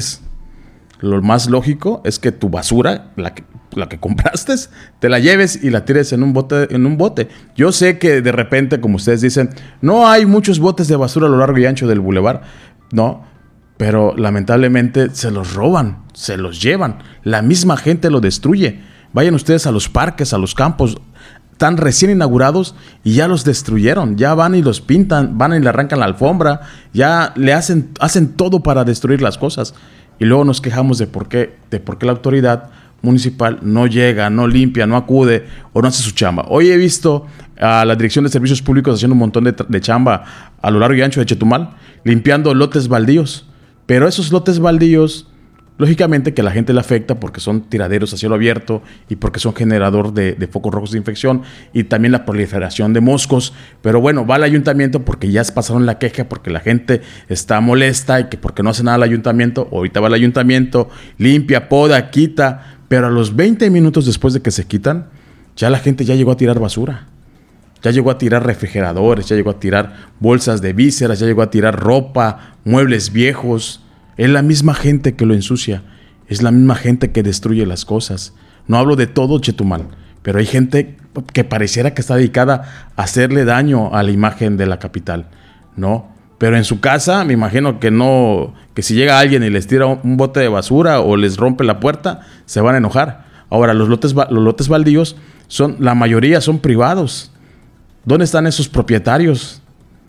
Lo más lógico es que tu basura, la que, la que compraste, te la lleves y la tires en un bote, en un bote. Yo sé que de repente, como ustedes dicen, no hay muchos botes de basura a lo largo y ancho del bulevar, no, pero lamentablemente se los roban, se los llevan. La misma gente lo destruye. Vayan ustedes a los parques, a los campos, están recién inaugurados y ya los destruyeron. Ya van y los pintan, van y le arrancan la alfombra, ya le hacen, hacen todo para destruir las cosas. Y luego nos quejamos de por qué, de por qué la autoridad municipal no llega, no limpia, no acude o no hace su chamba. Hoy he visto a la Dirección de Servicios Públicos haciendo un montón de, de chamba a lo largo y ancho de Chetumal, limpiando lotes baldíos. Pero esos lotes baldíos, lógicamente que a la gente le afecta porque son tiraderos a cielo abierto y porque son generador de, de focos rojos de infección y también la proliferación de moscos. Pero bueno, va al ayuntamiento porque ya pasaron la queja, porque la gente está molesta y que porque no hace nada el ayuntamiento. Ahorita va al ayuntamiento, limpia, poda, quita, pero a los veinte minutos después de que se quitan, ya la gente ya llegó a tirar basura. Ya llegó a tirar refrigeradores, ya llegó a tirar bolsas de vísceras, ya llegó a tirar ropa, muebles viejos. Es la misma gente que lo ensucia, es la misma gente que destruye las cosas. No hablo de todo Chetumal, pero hay gente que pareciera que está dedicada a hacerle daño a la imagen de la capital, ¿no? Pero en su casa, me imagino que no, que si llega alguien y les tira un bote de basura o les rompe la puerta, se van a enojar. Ahora, los lotes, los lotes baldíos, son, la mayoría son privados. ¿Dónde están esos propietarios?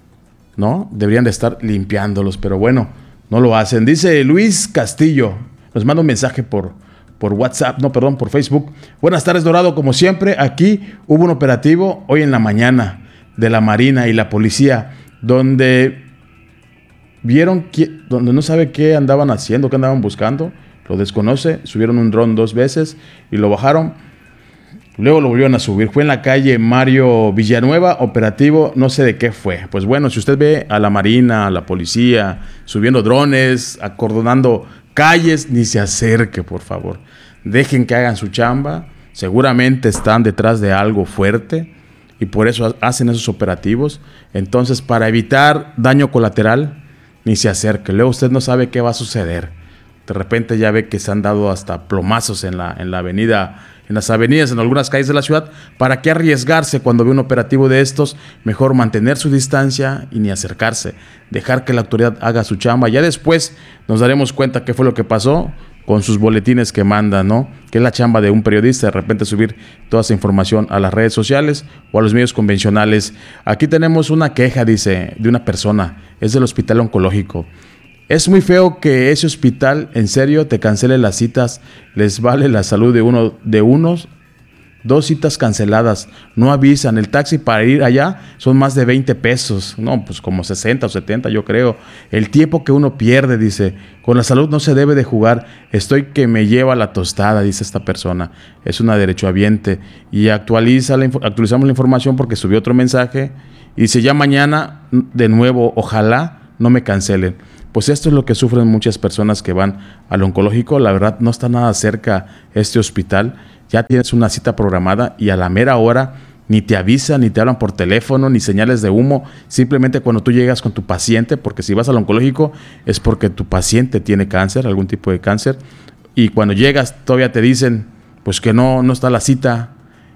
¿No? Deberían de estar limpiándolos, pero bueno, no lo hacen. Dice Luis Castillo, nos manda un mensaje por, por WhatsApp, no, perdón, por Facebook. Buenas tardes, Dorado, como siempre, aquí hubo un operativo hoy en la mañana de la Marina y la policía, donde vieron, que, donde no sabe qué andaban haciendo, qué andaban buscando, lo desconoce, subieron un dron dos veces y lo bajaron. Luego lo volvieron a subir. Fue en la calle Mario Villanueva, operativo, no sé de qué fue. Pues bueno, si usted ve a la Marina, a la policía, subiendo drones, acordonando calles, ni se acerque, por favor. Dejen que hagan su chamba. Seguramente están detrás de algo fuerte y por eso hacen esos operativos. Entonces, para evitar daño colateral, ni se acerque. Luego usted no sabe qué va a suceder. De repente ya ve que se han dado hasta plomazos en la, en la avenida en las avenidas, en algunas calles de la ciudad. ¿Para qué arriesgarse cuando ve un operativo de estos? Mejor mantener su distancia y ni acercarse, dejar que la autoridad haga su chamba. Ya después nos daremos cuenta qué fue lo que pasó con sus boletines que mandan, ¿no? Que es la chamba de un periodista, de repente subir toda esa información a las redes sociales o a los medios convencionales. Aquí tenemos una queja, dice, de una persona, es del hospital oncológico. Es muy feo que ese hospital, en serio, te cancele las citas, les vale la salud de uno, de unos, dos citas canceladas, no avisan, el taxi para ir allá son más de veinte pesos, no, pues como sesenta o setenta yo creo, el tiempo que uno pierde, dice, con la salud no se debe de jugar, estoy que me lleva la tostada, dice esta persona, es una derechohabiente, y actualiza la, actualizamos la información porque subió otro mensaje, y dice, ya mañana, de nuevo, ojalá no me cancelen. Pues esto es lo que sufren muchas personas que van al oncológico, la verdad no está nada cerca este hospital, ya tienes una cita programada y a la mera hora ni te avisan, ni te hablan por teléfono, ni señales de humo, simplemente cuando tú llegas con tu paciente, porque si vas al oncológico es porque tu paciente tiene cáncer, algún tipo de cáncer, y cuando llegas todavía te dicen pues que no, no está la cita,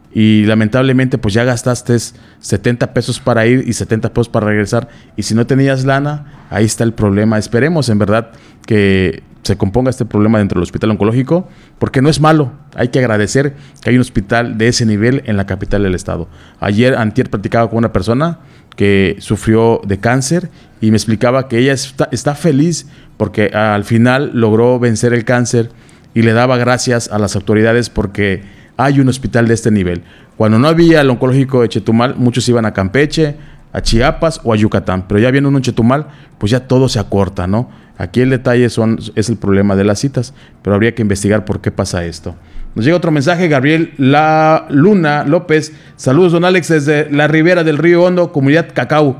y lamentablemente pues ya gastaste setenta pesos para ir y setenta pesos para regresar, y si no tenías lana, ahí está el problema. Esperemos en verdad que se componga este problema dentro del hospital oncológico, porque no es malo, hay que agradecer que hay un hospital de ese nivel en la capital del estado. Ayer, antier, platicaba con una persona que sufrió de cáncer y me explicaba que ella está, está feliz porque al final logró vencer el cáncer y le daba gracias a las autoridades porque hay un hospital de este nivel. Cuando no había el oncológico de Chetumal, muchos iban a Campeche, a Chiapas o a Yucatán, pero ya viendo uno en Chetumal, pues ya todo se acorta, ¿no? Aquí el detalle son, es el problema de las citas, pero habría que investigar por qué pasa esto. Nos llega otro mensaje, Gabriel La Luna López. Saludos, don Alex, desde la ribera del Río Hondo, comunidad Cacao.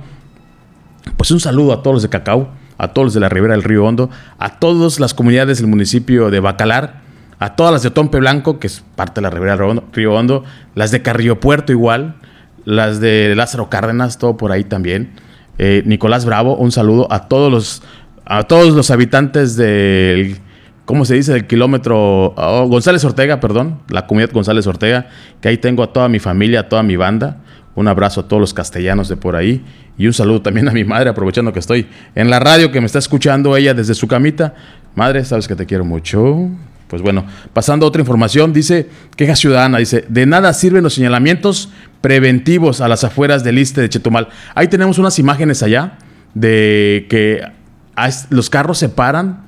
Pues un saludo a todos los de Cacao, a todos los de la ribera del Río Hondo, a todas las comunidades del municipio de Bacalar, a todas las de Otompe Blanco, que es parte de la ribera del Río Hondo, las de Carrillo Puerto igual, las de Lázaro Cárdenas, todo por ahí también. Eh, Nicolás Bravo, un saludo a todos los a todos los habitantes del, ¿cómo se dice? Del kilómetro, oh, González Ortega, perdón, la comunidad González Ortega, que ahí tengo a toda mi familia, a toda mi banda. Un abrazo a todos los castellanos de por ahí y un saludo también a mi madre, aprovechando que estoy en la radio, que me está escuchando ella desde su camita. Madre, sabes que te quiero mucho. Pues bueno, pasando a otra información, dice, queja ciudadana, dice, de nada sirven los señalamientos preventivos a las afueras del Iste de Chetumal. Ahí tenemos unas imágenes allá de que los carros se paran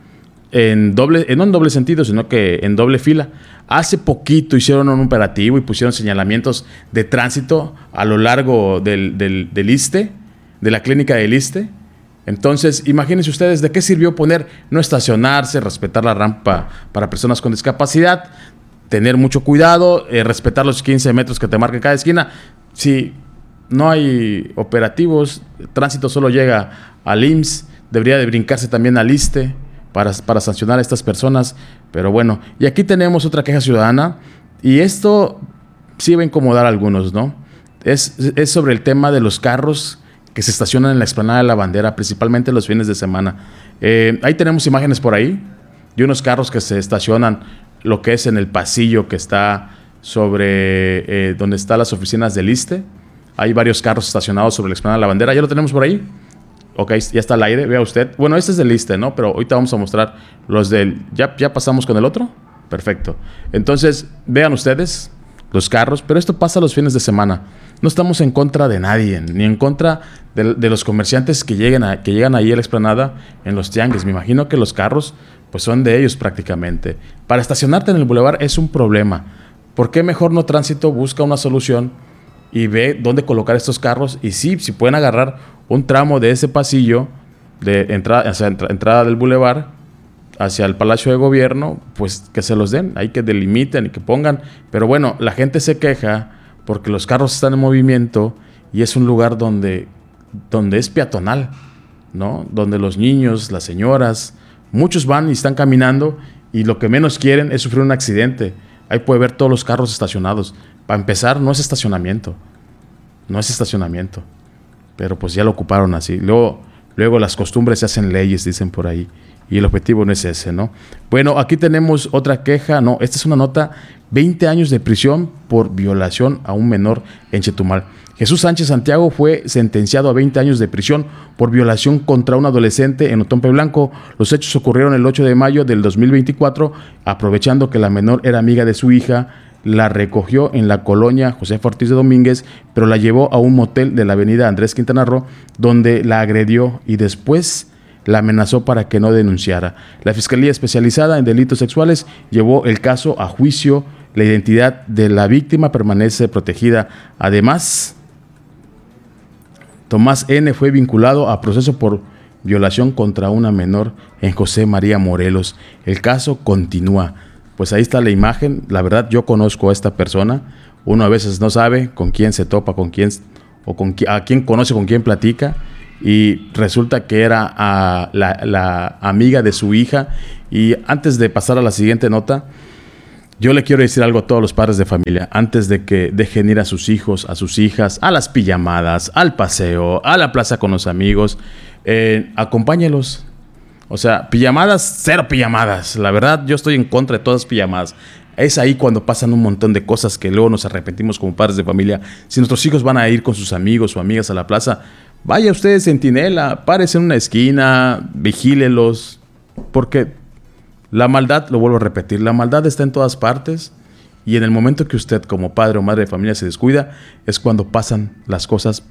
en doble, no en doble sentido, sino que en doble fila. Hace poquito hicieron un operativo y pusieron señalamientos de tránsito a lo largo del, del, del Iste, de la clínica del Iste. Entonces, imagínense ustedes de qué sirvió poner no estacionarse, respetar la rampa para personas con discapacidad, tener mucho cuidado, eh, respetar los quince metros que te marca cada esquina. Si no hay operativos, el tránsito solo llega al I M S S, debería de brincarse también al Iste para, para sancionar a estas personas. Pero bueno, y aquí tenemos otra queja ciudadana, y esto sí va a incomodar a algunos, ¿no? Es, es sobre el tema de los carros que se estacionan en la explanada de la Bandera, principalmente los fines de semana. Eh, ahí tenemos imágenes por ahí de unos carros que se estacionan lo que es en el pasillo que está sobre eh, donde están las oficinas del Iste. Hay varios carros estacionados sobre la explanada de la Bandera. ¿Ya lo tenemos por ahí? Ok, ya está al aire, vea usted. Bueno, este es del Iste, ¿no? Pero ahorita vamos a mostrar los del... ¿Ya, ya pasamos con el otro? Perfecto. Entonces, vean ustedes los carros, pero esto pasa los fines de semana. No estamos en contra de nadie, ni en contra de, de los comerciantes que, lleguen a, que llegan ahí a la explanada en los tianguis. Me imagino que los carros pues son de ellos prácticamente. Para estacionarte en el bulevar es un problema. ¿Por qué mejor no tránsito busca una solución y ve dónde colocar estos carros? Y sí, si pueden agarrar un tramo de ese pasillo de entrada, hacia entra, entrada del bulevar hacia el Palacio de Gobierno, pues que se los den, hay que delimiten y que pongan. Pero bueno, la gente se queja porque los carros están en movimiento y es un lugar donde, donde es peatonal, ¿no? Donde los niños, las señoras, muchos van y están caminando y lo que menos quieren es sufrir un accidente. Ahí puede ver todos los carros estacionados. Para empezar, no es estacionamiento, no es estacionamiento, pero pues ya lo ocuparon así. Luego, luego las costumbres se hacen leyes, dicen por ahí, y el objetivo no es ese, ¿no? Bueno, aquí tenemos otra queja, no, esta es una nota veinte años de prisión por violación a un menor en Chetumal. Jesús Sánchez Santiago fue sentenciado a veinte años de prisión por violación contra un adolescente en Otompe Blanco. Los hechos ocurrieron el ocho de mayo del dos mil veinticuatro, aprovechando que la menor era amiga de su hija. La recogió en la colonia Josefa Ortiz de Domínguez, pero la llevó a un motel de la avenida Andrés Quintana Roo, donde la agredió y después la amenazó para que no denunciara. La Fiscalía Especializada en Delitos Sexuales llevó el caso a juicio. La identidad de la víctima permanece protegida. Además, Tomás N. fue vinculado a proceso por violación contra una menor en José María Morelos. El caso continúa. Pues ahí está la imagen. La verdad, yo conozco a esta persona. Uno a veces no sabe con quién se topa, con quién o con qui- a quién conoce, con quién platica. Y resulta que era a la, la amiga de su hija. Y antes de pasar a la siguiente nota, yo le quiero decir algo a todos los padres de familia. Antes de que dejen ir a sus hijos, a sus hijas, a las pijamadas, al paseo, a la plaza con los amigos, eh, acompáñelos. O sea, pijamadas, cero pijamadas. La verdad, yo estoy en contra de todas las pijamadas. Es ahí cuando pasan un montón de cosas que luego nos arrepentimos como padres de familia. Si nuestros hijos van a ir con sus amigos o amigas a la plaza, vaya usted centinela, párese en una esquina, vigílelos, porque la maldad, lo vuelvo a repetir, la maldad está en todas partes, y en el momento que usted como padre o madre de familia se descuida, es cuando pasan las cosas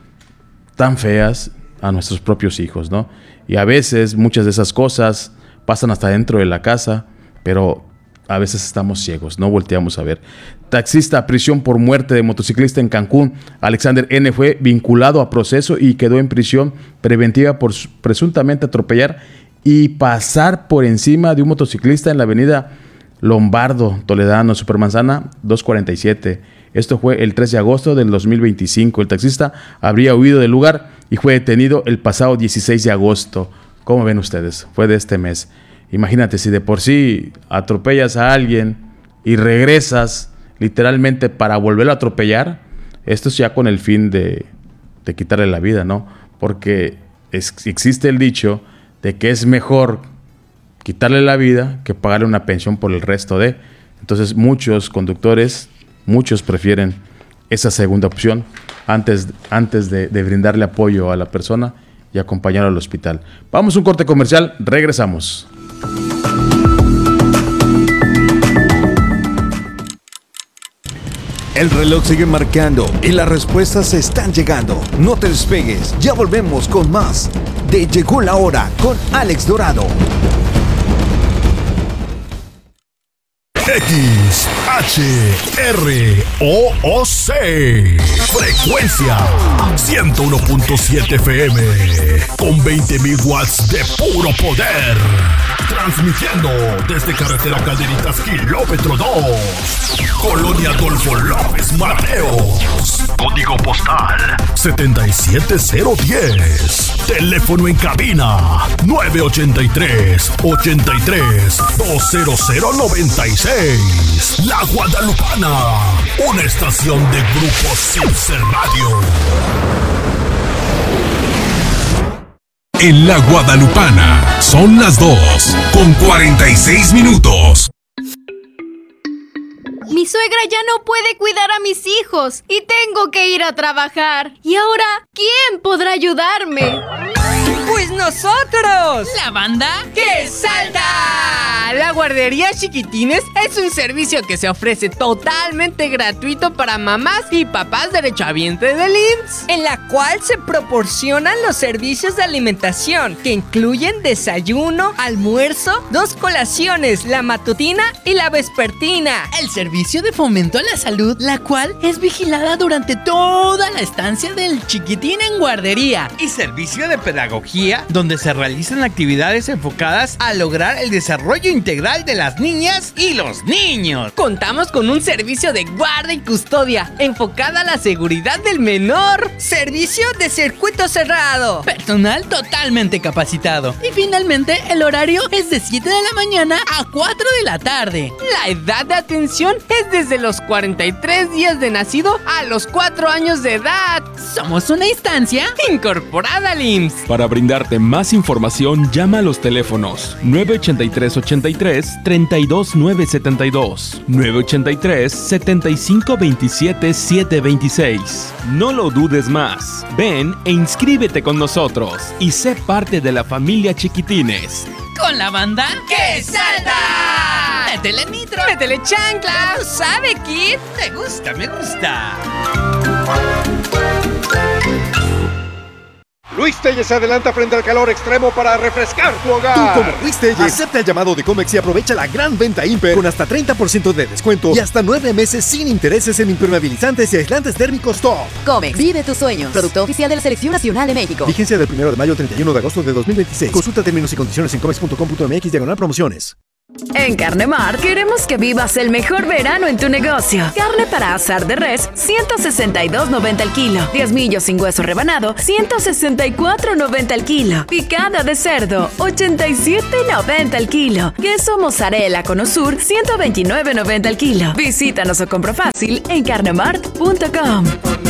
tan feas a nuestros propios hijos, ¿no? Y a veces muchas de esas cosas pasan hasta dentro de la casa, pero a veces estamos ciegos, no volteamos a ver. Taxista a prisión por muerte de motociclista en Cancún. Alexander N. fue vinculado a proceso y quedó en prisión preventiva por presuntamente atropellar y pasar por encima de un motociclista en la avenida Lombardo Toledano, Supermanzana dos cuarenta y siete. Esto fue el tres de agosto del dos mil veinticinco. El taxista habría huido del lugar y fue detenido el pasado dieciséis de agosto. ¿Cómo ven ustedes? Fue de este mes. Imagínate, si de por sí atropellas a alguien y regresas literalmente para volverlo a atropellar, esto es ya con el fin de, de quitarle la vida, ¿no? Porque es, existe el dicho de que es mejor quitarle la vida que pagarle una pensión por el resto de. Entonces muchos conductores, muchos prefieren esa segunda opción antes, antes de, de brindarle apoyo a la persona y acompañarlo al hospital. Vamos a un corte comercial, regresamos. El reloj sigue marcando y las respuestas están llegando. No te despegues, ya volvemos con más de Llegó la Hora con Alex Dorado. X, H, R, O, O, C. Frecuencia ciento uno punto siete F M. Con veinte mil watts de puro poder. Transmitiendo desde carretera Calderitas, kilómetro dos. Colonia Adolfo López Mateos. Código postal setenta y siete cero diez. Teléfono en cabina nueve ochenta y tres, ochenta y tres, dos cero cero noventa y seis. La Guadalupana, una estación de Grupo Silce Radio. En La Guadalupana son las dos con cuarenta y seis minutos. Mi suegra ya no puede cuidar a mis hijos y tengo que ir a trabajar. ¿Y ahora quién podrá ayudarme? ¡Pues nosotros! ¿La banda? ¡Que salta! La guardería Chiquitines es un servicio que se ofrece totalmente gratuito para mamás y papás derechohabientes del I M S S, en la cual se proporcionan los servicios de alimentación que incluyen desayuno, almuerzo, dos colaciones, la matutina y la vespertina. El servicio de fomento a la salud, la cual es vigilada durante toda la estancia del chiquitín en guardería. Y servicio de pedagogía, donde se realizan actividades enfocadas a lograr el desarrollo integral de las niñas y los niños. Contamos con un servicio de guarda y custodia enfocada a la seguridad del menor. Servicio de circuito cerrado. Personal totalmente capacitado. Y finalmente, el horario es de siete de la mañana a cuatro de la tarde. La edad de atención es desde los cuarenta y tres días de nacido a los cuatro años de edad. Somos una instancia incorporada al I M S S. Para brindarte más información, llama a los teléfonos nueve ochenta y tres, ochenta y tres, treinta y dos, nueve setenta y dos, nueve ochenta y tres, setenta y cinco, veintisiete, siete veintiséis. No lo dudes más. Ven e inscríbete con nosotros y sé parte de la familia Chiquitines. Con la banda que salta. Métele nitro. Métele chancla. ¿Tú sabes, Kid? Me gusta, me gusta. Luis Telles se adelanta frente al calor extremo para refrescar tu hogar. Tú, como Luis Telles, acepta el llamado de Comex y aprovecha la gran venta Imper con hasta treinta por ciento de descuento y hasta nueve meses sin intereses en impermeabilizantes y aislantes térmicos top. Comex, vive tus sueños. Producto oficial de la Selección Nacional de México. Vigencia del primero de mayo al treinta y uno de agosto de dos mil veintiséis. Consulta términos y condiciones en comex punto com punto mx diagonal promociones. En Carnemar queremos que vivas el mejor verano en tu negocio. Carne para asar de res, ciento sesenta y dos noventa el kilo. Diezmillo sin hueso rebanado, ciento sesenta y cuatro noventa el kilo. Picada de cerdo, ochenta y siete noventa el kilo. Queso mozzarella con Osur, ciento veintinueve noventa el kilo. Visítanos o compra fácil en carnemart punto com.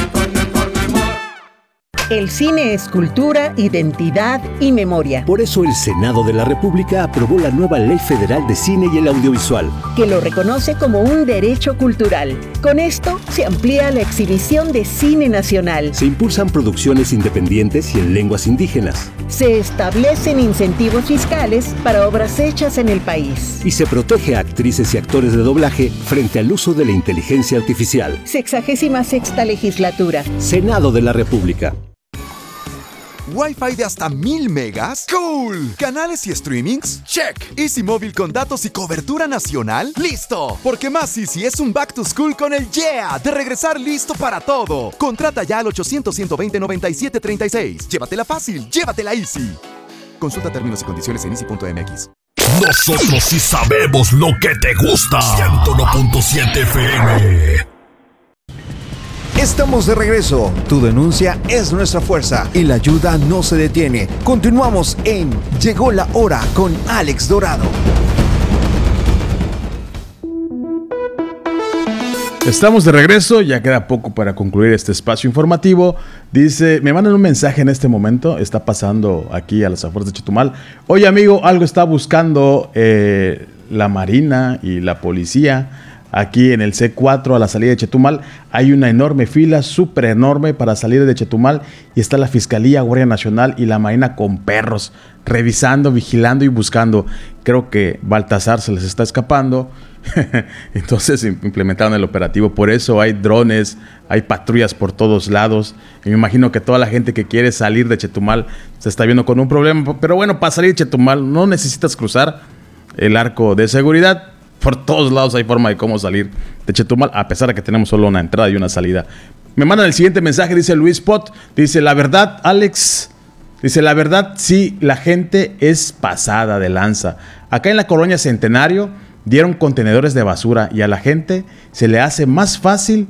El cine es cultura, identidad y memoria. Por eso el Senado de la República aprobó la nueva Ley Federal de Cine y el Audiovisual, que lo reconoce como un derecho cultural. Con esto se amplía la exhibición de cine nacional. Se impulsan producciones independientes y en lenguas indígenas. Se establecen incentivos fiscales para obras hechas en el país. Y se protege a actrices y actores de doblaje frente al uso de la inteligencia artificial. Sexagésima sexta legislatura. Senado de la República. ¿Wi-Fi de hasta mil megas? ¡Cool! ¿Canales y streamings? ¡Check! ¿Easy Móvil con datos y cobertura nacional? ¡Listo! Porque más Easy es un back to school con el Yeah de regresar listo para todo. Contrata ya al ochocientos, ciento veinte, noventa y siete treinta y seis. Llévatela fácil, llévatela Easy. Consulta términos y condiciones en easy punto m x. Nosotros sí sabemos lo que te gusta. ciento uno punto siete F M. Estamos de regreso. Tu denuncia es nuestra fuerza y la ayuda no se detiene. Continuamos en Llegó la Hora con Alex Dorado. Estamos de regreso, ya queda poco para concluir este espacio informativo. Dice, me mandan un mensaje en este momento, está pasando aquí a las afueras de Chetumal. Oye amigo, algo está buscando eh, la Marina y la policía. Aquí en el C cuatro a la salida de Chetumal hay una enorme fila, súper enorme para salir de Chetumal y está la Fiscalía, Guardia Nacional y la Marina con perros revisando, vigilando y buscando. Creo que Baltasar se les está escapando, entonces implementaron el operativo. Por eso hay drones, hay patrullas por todos lados y me imagino que toda la gente que quiere salir de Chetumal se está viendo con un problema. Pero bueno, para salir de Chetumal no necesitas cruzar el arco de seguridad. Por todos lados hay forma de cómo salir de Chetumal, a pesar de que tenemos solo una entrada y una salida. Me mandan el siguiente mensaje, dice Luis Pot. Dice, la verdad, Alex, dice, la verdad, sí, la gente es pasada de lanza. Acá en la colonia Centenario dieron contenedores de basura y a la gente se le hace más fácil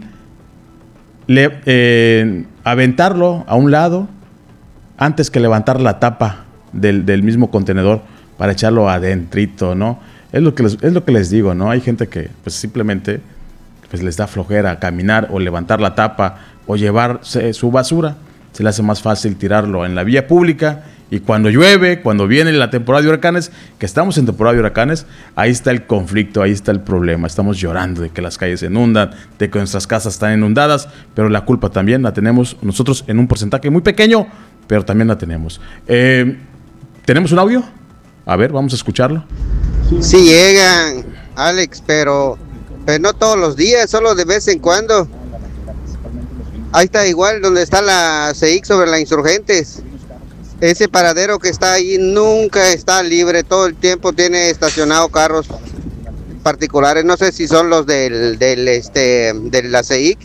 le, eh, aventarlo a un lado antes que levantar la tapa del, del mismo contenedor para echarlo adentrito, ¿no? Es lo que les, es lo que les digo, ¿no? Hay gente que pues simplemente pues, les da flojera caminar o levantar la tapa o llevarse su basura. Se le hace más fácil tirarlo en la vía pública y cuando llueve, cuando viene la temporada de huracanes, que estamos en temporada de huracanes, ahí está el conflicto, ahí está el problema. Estamos llorando de que las calles se inundan, de que nuestras casas están inundadas, pero la culpa también la tenemos nosotros en un porcentaje muy pequeño, pero también la tenemos. Eh, ¿Tenemos un audio? A ver, vamos a escucharlo. Sí llegan, Alex, pero, pero no todos los días, solo de vez en cuando. Ahí está igual donde está la C I C sobre la Insurgentes. Ese paradero que está ahí nunca está libre, todo el tiempo tiene estacionado carros particulares. No sé si son los del, del este de la C I C,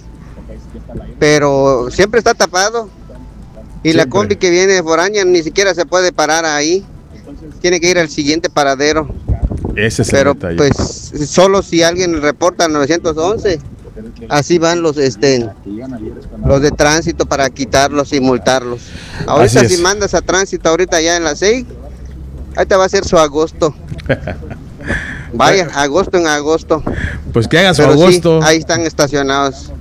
pero siempre está tapado. Y siempre. La combi que viene de foránea ni siquiera se puede parar ahí. Tiene que ir al siguiente paradero. Ese es Pero el detalle. Pues solo si alguien reporta al nueve once, así van los este los de tránsito para quitarlos y multarlos. Ahorita si mandas a tránsito ahorita ya en la C I C, ahí te va a ser su agosto. Vaya, agosto en agosto. Pues que haga su Pero agosto. Sí, ahí están estacionados.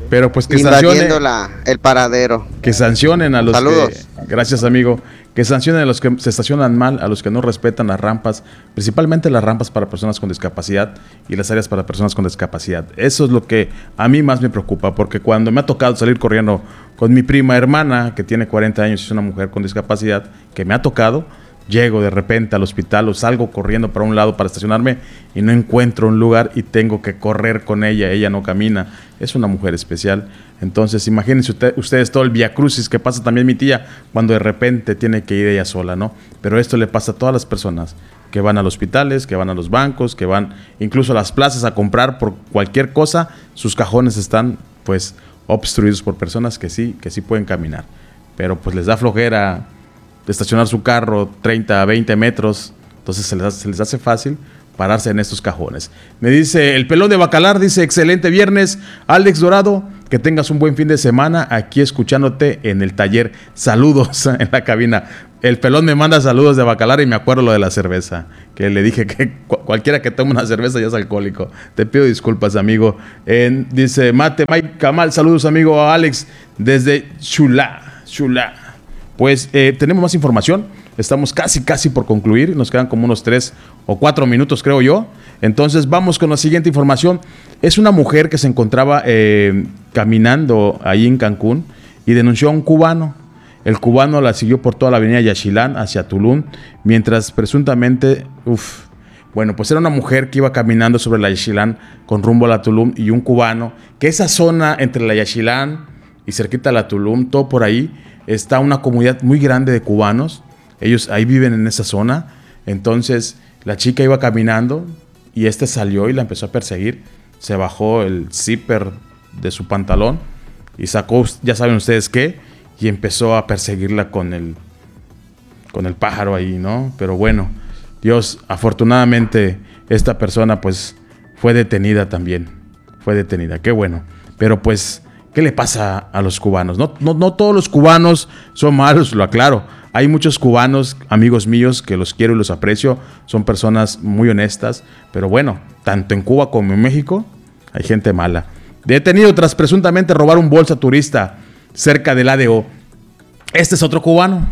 Pero pues que invadiendo la, el paradero. Que sancionen a los Saludos. que... Gracias, amigo. Que sancionen a los que se estacionan mal, a los que no respetan las rampas, principalmente las rampas para personas con discapacidad y las áreas para personas con discapacidad. Eso es lo que a mí más me preocupa, porque cuando me ha tocado salir corriendo con mi prima hermana, que tiene cuarenta años y es una mujer con discapacidad, que me ha tocado, llego de repente al hospital o salgo corriendo para un lado para estacionarme y no encuentro un lugar y tengo que correr con ella, ella no camina, es una mujer especial. Entonces imagínense usted, ustedes todo el viacrucis que pasa también mi tía cuando de repente tiene que ir ella sola, ¿no? Pero esto le pasa a todas las personas que van a los hospitales, que van a los bancos, que van incluso a las plazas a comprar por cualquier cosa, sus cajones están pues obstruidos por personas que sí, que sí pueden caminar, pero pues les da flojera de estacionar su carro treinta a veinte metros, entonces se les, hace, se les hace fácil pararse en estos cajones. Me dice el pelón de Bacalar, dice excelente viernes, Alex Dorado, que tengas un buen fin de semana, aquí escuchándote en el taller, saludos en la cabina. El pelón me manda saludos de Bacalar y me acuerdo lo de la cerveza, que le dije que cu- cualquiera que tome una cerveza ya es alcohólico. Te pido disculpas, amigo. En, dice Mate Mike Kamal, saludos, amigo a Alex desde Chulá, Chulá. Pues eh, tenemos más información, estamos casi casi por concluir, nos quedan como unos tres o cuatro minutos creo yo, entonces vamos con la siguiente información. Es una mujer que se encontraba eh, caminando ahí en Cancún y denunció a un cubano. El cubano la siguió por toda la avenida Yaxchilán hacia Tulum, mientras presuntamente, uff, bueno, pues era una mujer que iba caminando sobre la Yaxchilán con rumbo a la Tulum y un cubano, que esa zona entre la Yaxchilán y cerquita a la Tulum, todo por ahí, está una comunidad muy grande de cubanos, ellos ahí viven en esa zona. Entonces la chica iba caminando y este salió y la empezó a perseguir, se bajó el zipper de su pantalón y sacó, ya saben ustedes qué, y empezó a perseguirla con el, con el pájaro ahí, ¿no? Pero bueno, Dios, afortunadamente esta persona pues fue detenida también, fue detenida, qué bueno, pero pues ¿qué le pasa a los cubanos? No, no, no todos los cubanos son malos, lo aclaro. Hay muchos cubanos, amigos míos, que los quiero y los aprecio. Son personas muy honestas. Pero bueno, tanto en Cuba como en México hay gente mala. Detenido tras presuntamente robar un bolsa turista cerca del A D O. Este es otro cubano.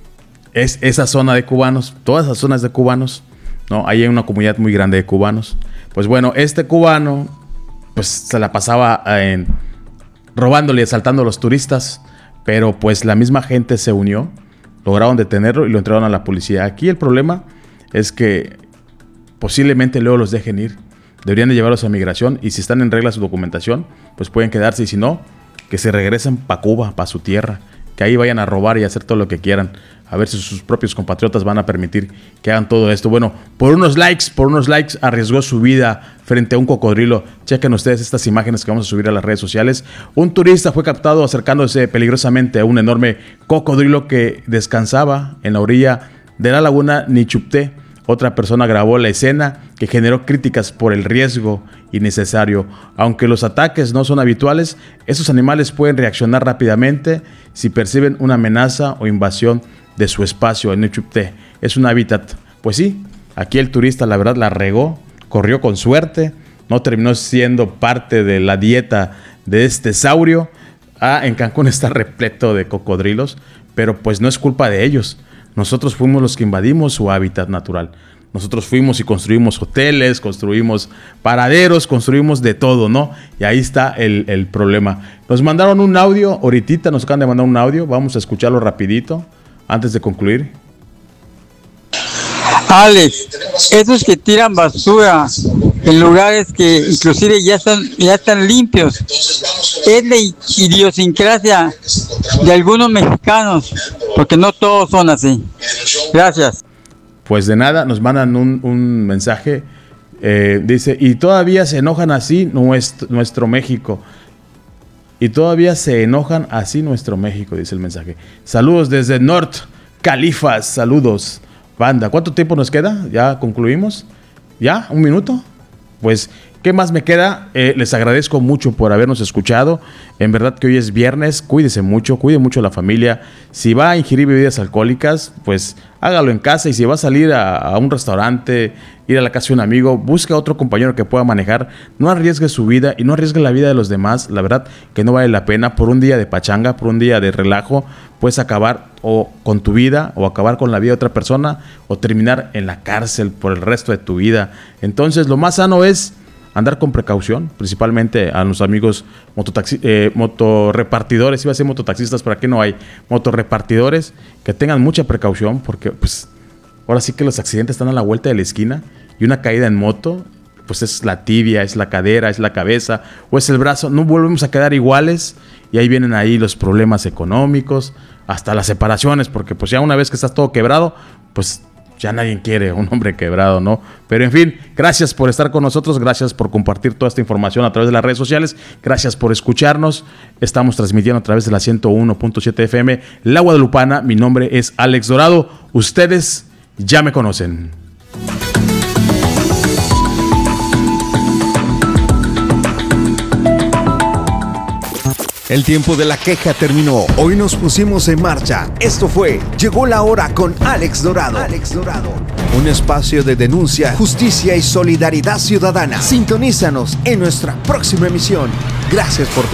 Es esa zona de cubanos. Todas esas zonas de cubanos. ¿No? Ahí hay una comunidad muy grande de cubanos. Pues bueno, este cubano pues se la pasaba en... robándole y asaltando a los turistas, pero pues la misma gente se unió, lograron detenerlo y lo entregaron a la policía. Aquí el problema es que posiblemente luego los dejen ir, deberían de llevarlos a migración y si están en regla su documentación, pues pueden quedarse y si no, que se regresen para Cuba, para su tierra, que ahí vayan a robar y hacer todo lo que quieran. A ver si sus propios compatriotas van a permitir que hagan todo esto. Bueno, por unos likes, por unos likes arriesgó su vida frente a un cocodrilo. Chequen ustedes estas imágenes que vamos a subir a las redes sociales. Un turista fue captado acercándose peligrosamente a un enorme cocodrilo que descansaba en la orilla de la laguna Nichupté. Otra persona grabó la escena que generó críticas por el riesgo innecesario. Aunque los ataques no son habituales, esos animales pueden reaccionar rápidamente si perciben una amenaza o invasión de su espacio en Nichupté. Es un hábitat. Pues sí, aquí el turista la verdad la regó, corrió con suerte, no terminó siendo parte de la dieta de este saurio. Ah, en Cancún está repleto de cocodrilos, pero pues no es culpa de ellos. Nosotros fuimos los que invadimos su hábitat natural. Nosotros fuimos y construimos hoteles, construimos paraderos, construimos de todo, ¿no? Y ahí está el, el problema. Nos mandaron un audio, ahorita nos acaban de mandar un audio, vamos a escucharlo rapidito antes de concluir. Alex, esos que tiran basura en lugares que inclusive ya están, ya están limpios, es la idiosincrasia de algunos mexicanos, porque no todos son así. Gracias. Pues de nada, nos mandan un, un mensaje, eh, dice, y todavía se enojan así nuestro, nuestro México. Y todavía se enojan así nuestro México, dice el mensaje. Saludos desde North Califas, saludos. Banda, ¿cuánto tiempo nos queda? ¿Ya concluimos? ¿Ya? ¿Un minuto? Pues ¿Qué más me queda? Eh, les agradezco mucho por habernos escuchado. En verdad que hoy es viernes, cuídese mucho, cuide mucho a la familia. Si va a ingerir bebidas alcohólicas, pues hágalo en casa. Y si va a salir a, a un restaurante, ir a la casa de un amigo, busque a otro compañero que pueda manejar. No arriesgue su vida y no arriesgue la vida de los demás. La verdad que no vale la pena. Por un día de pachanga, por un día de relajo, puedes acabar o con tu vida, o acabar con la vida de otra persona, o terminar en la cárcel por el resto de tu vida. Entonces, lo más sano es andar con precaución, principalmente a los amigos mototaxi, eh, motorrepartidores, iba a ser mototaxistas, pero aquí no hay, motorrepartidores, que tengan mucha precaución, porque pues ahora sí que los accidentes están a la vuelta de la esquina, y una caída en moto, pues es la tibia, es la cadera, es la cabeza, o es el brazo, no volvemos a quedar iguales, y ahí vienen ahí los problemas económicos, hasta las separaciones, porque pues ya una vez que estás todo quebrado, pues ya nadie quiere un hombre quebrado, ¿no? Pero en fin, gracias por estar con nosotros, gracias por compartir toda esta información a través de las redes sociales, gracias por escucharnos. Estamos transmitiendo a través de la ciento uno punto siete F M, La Guadalupana. Mi nombre es Alex Dorado. Ustedes ya me conocen. El tiempo de la queja terminó. Hoy nos pusimos en marcha. Esto fue Llegó la Hora con Alex Dorado. Alex Dorado. Un espacio de denuncia, justicia y solidaridad ciudadana. Sintonízanos en nuestra próxima emisión. Gracias por tu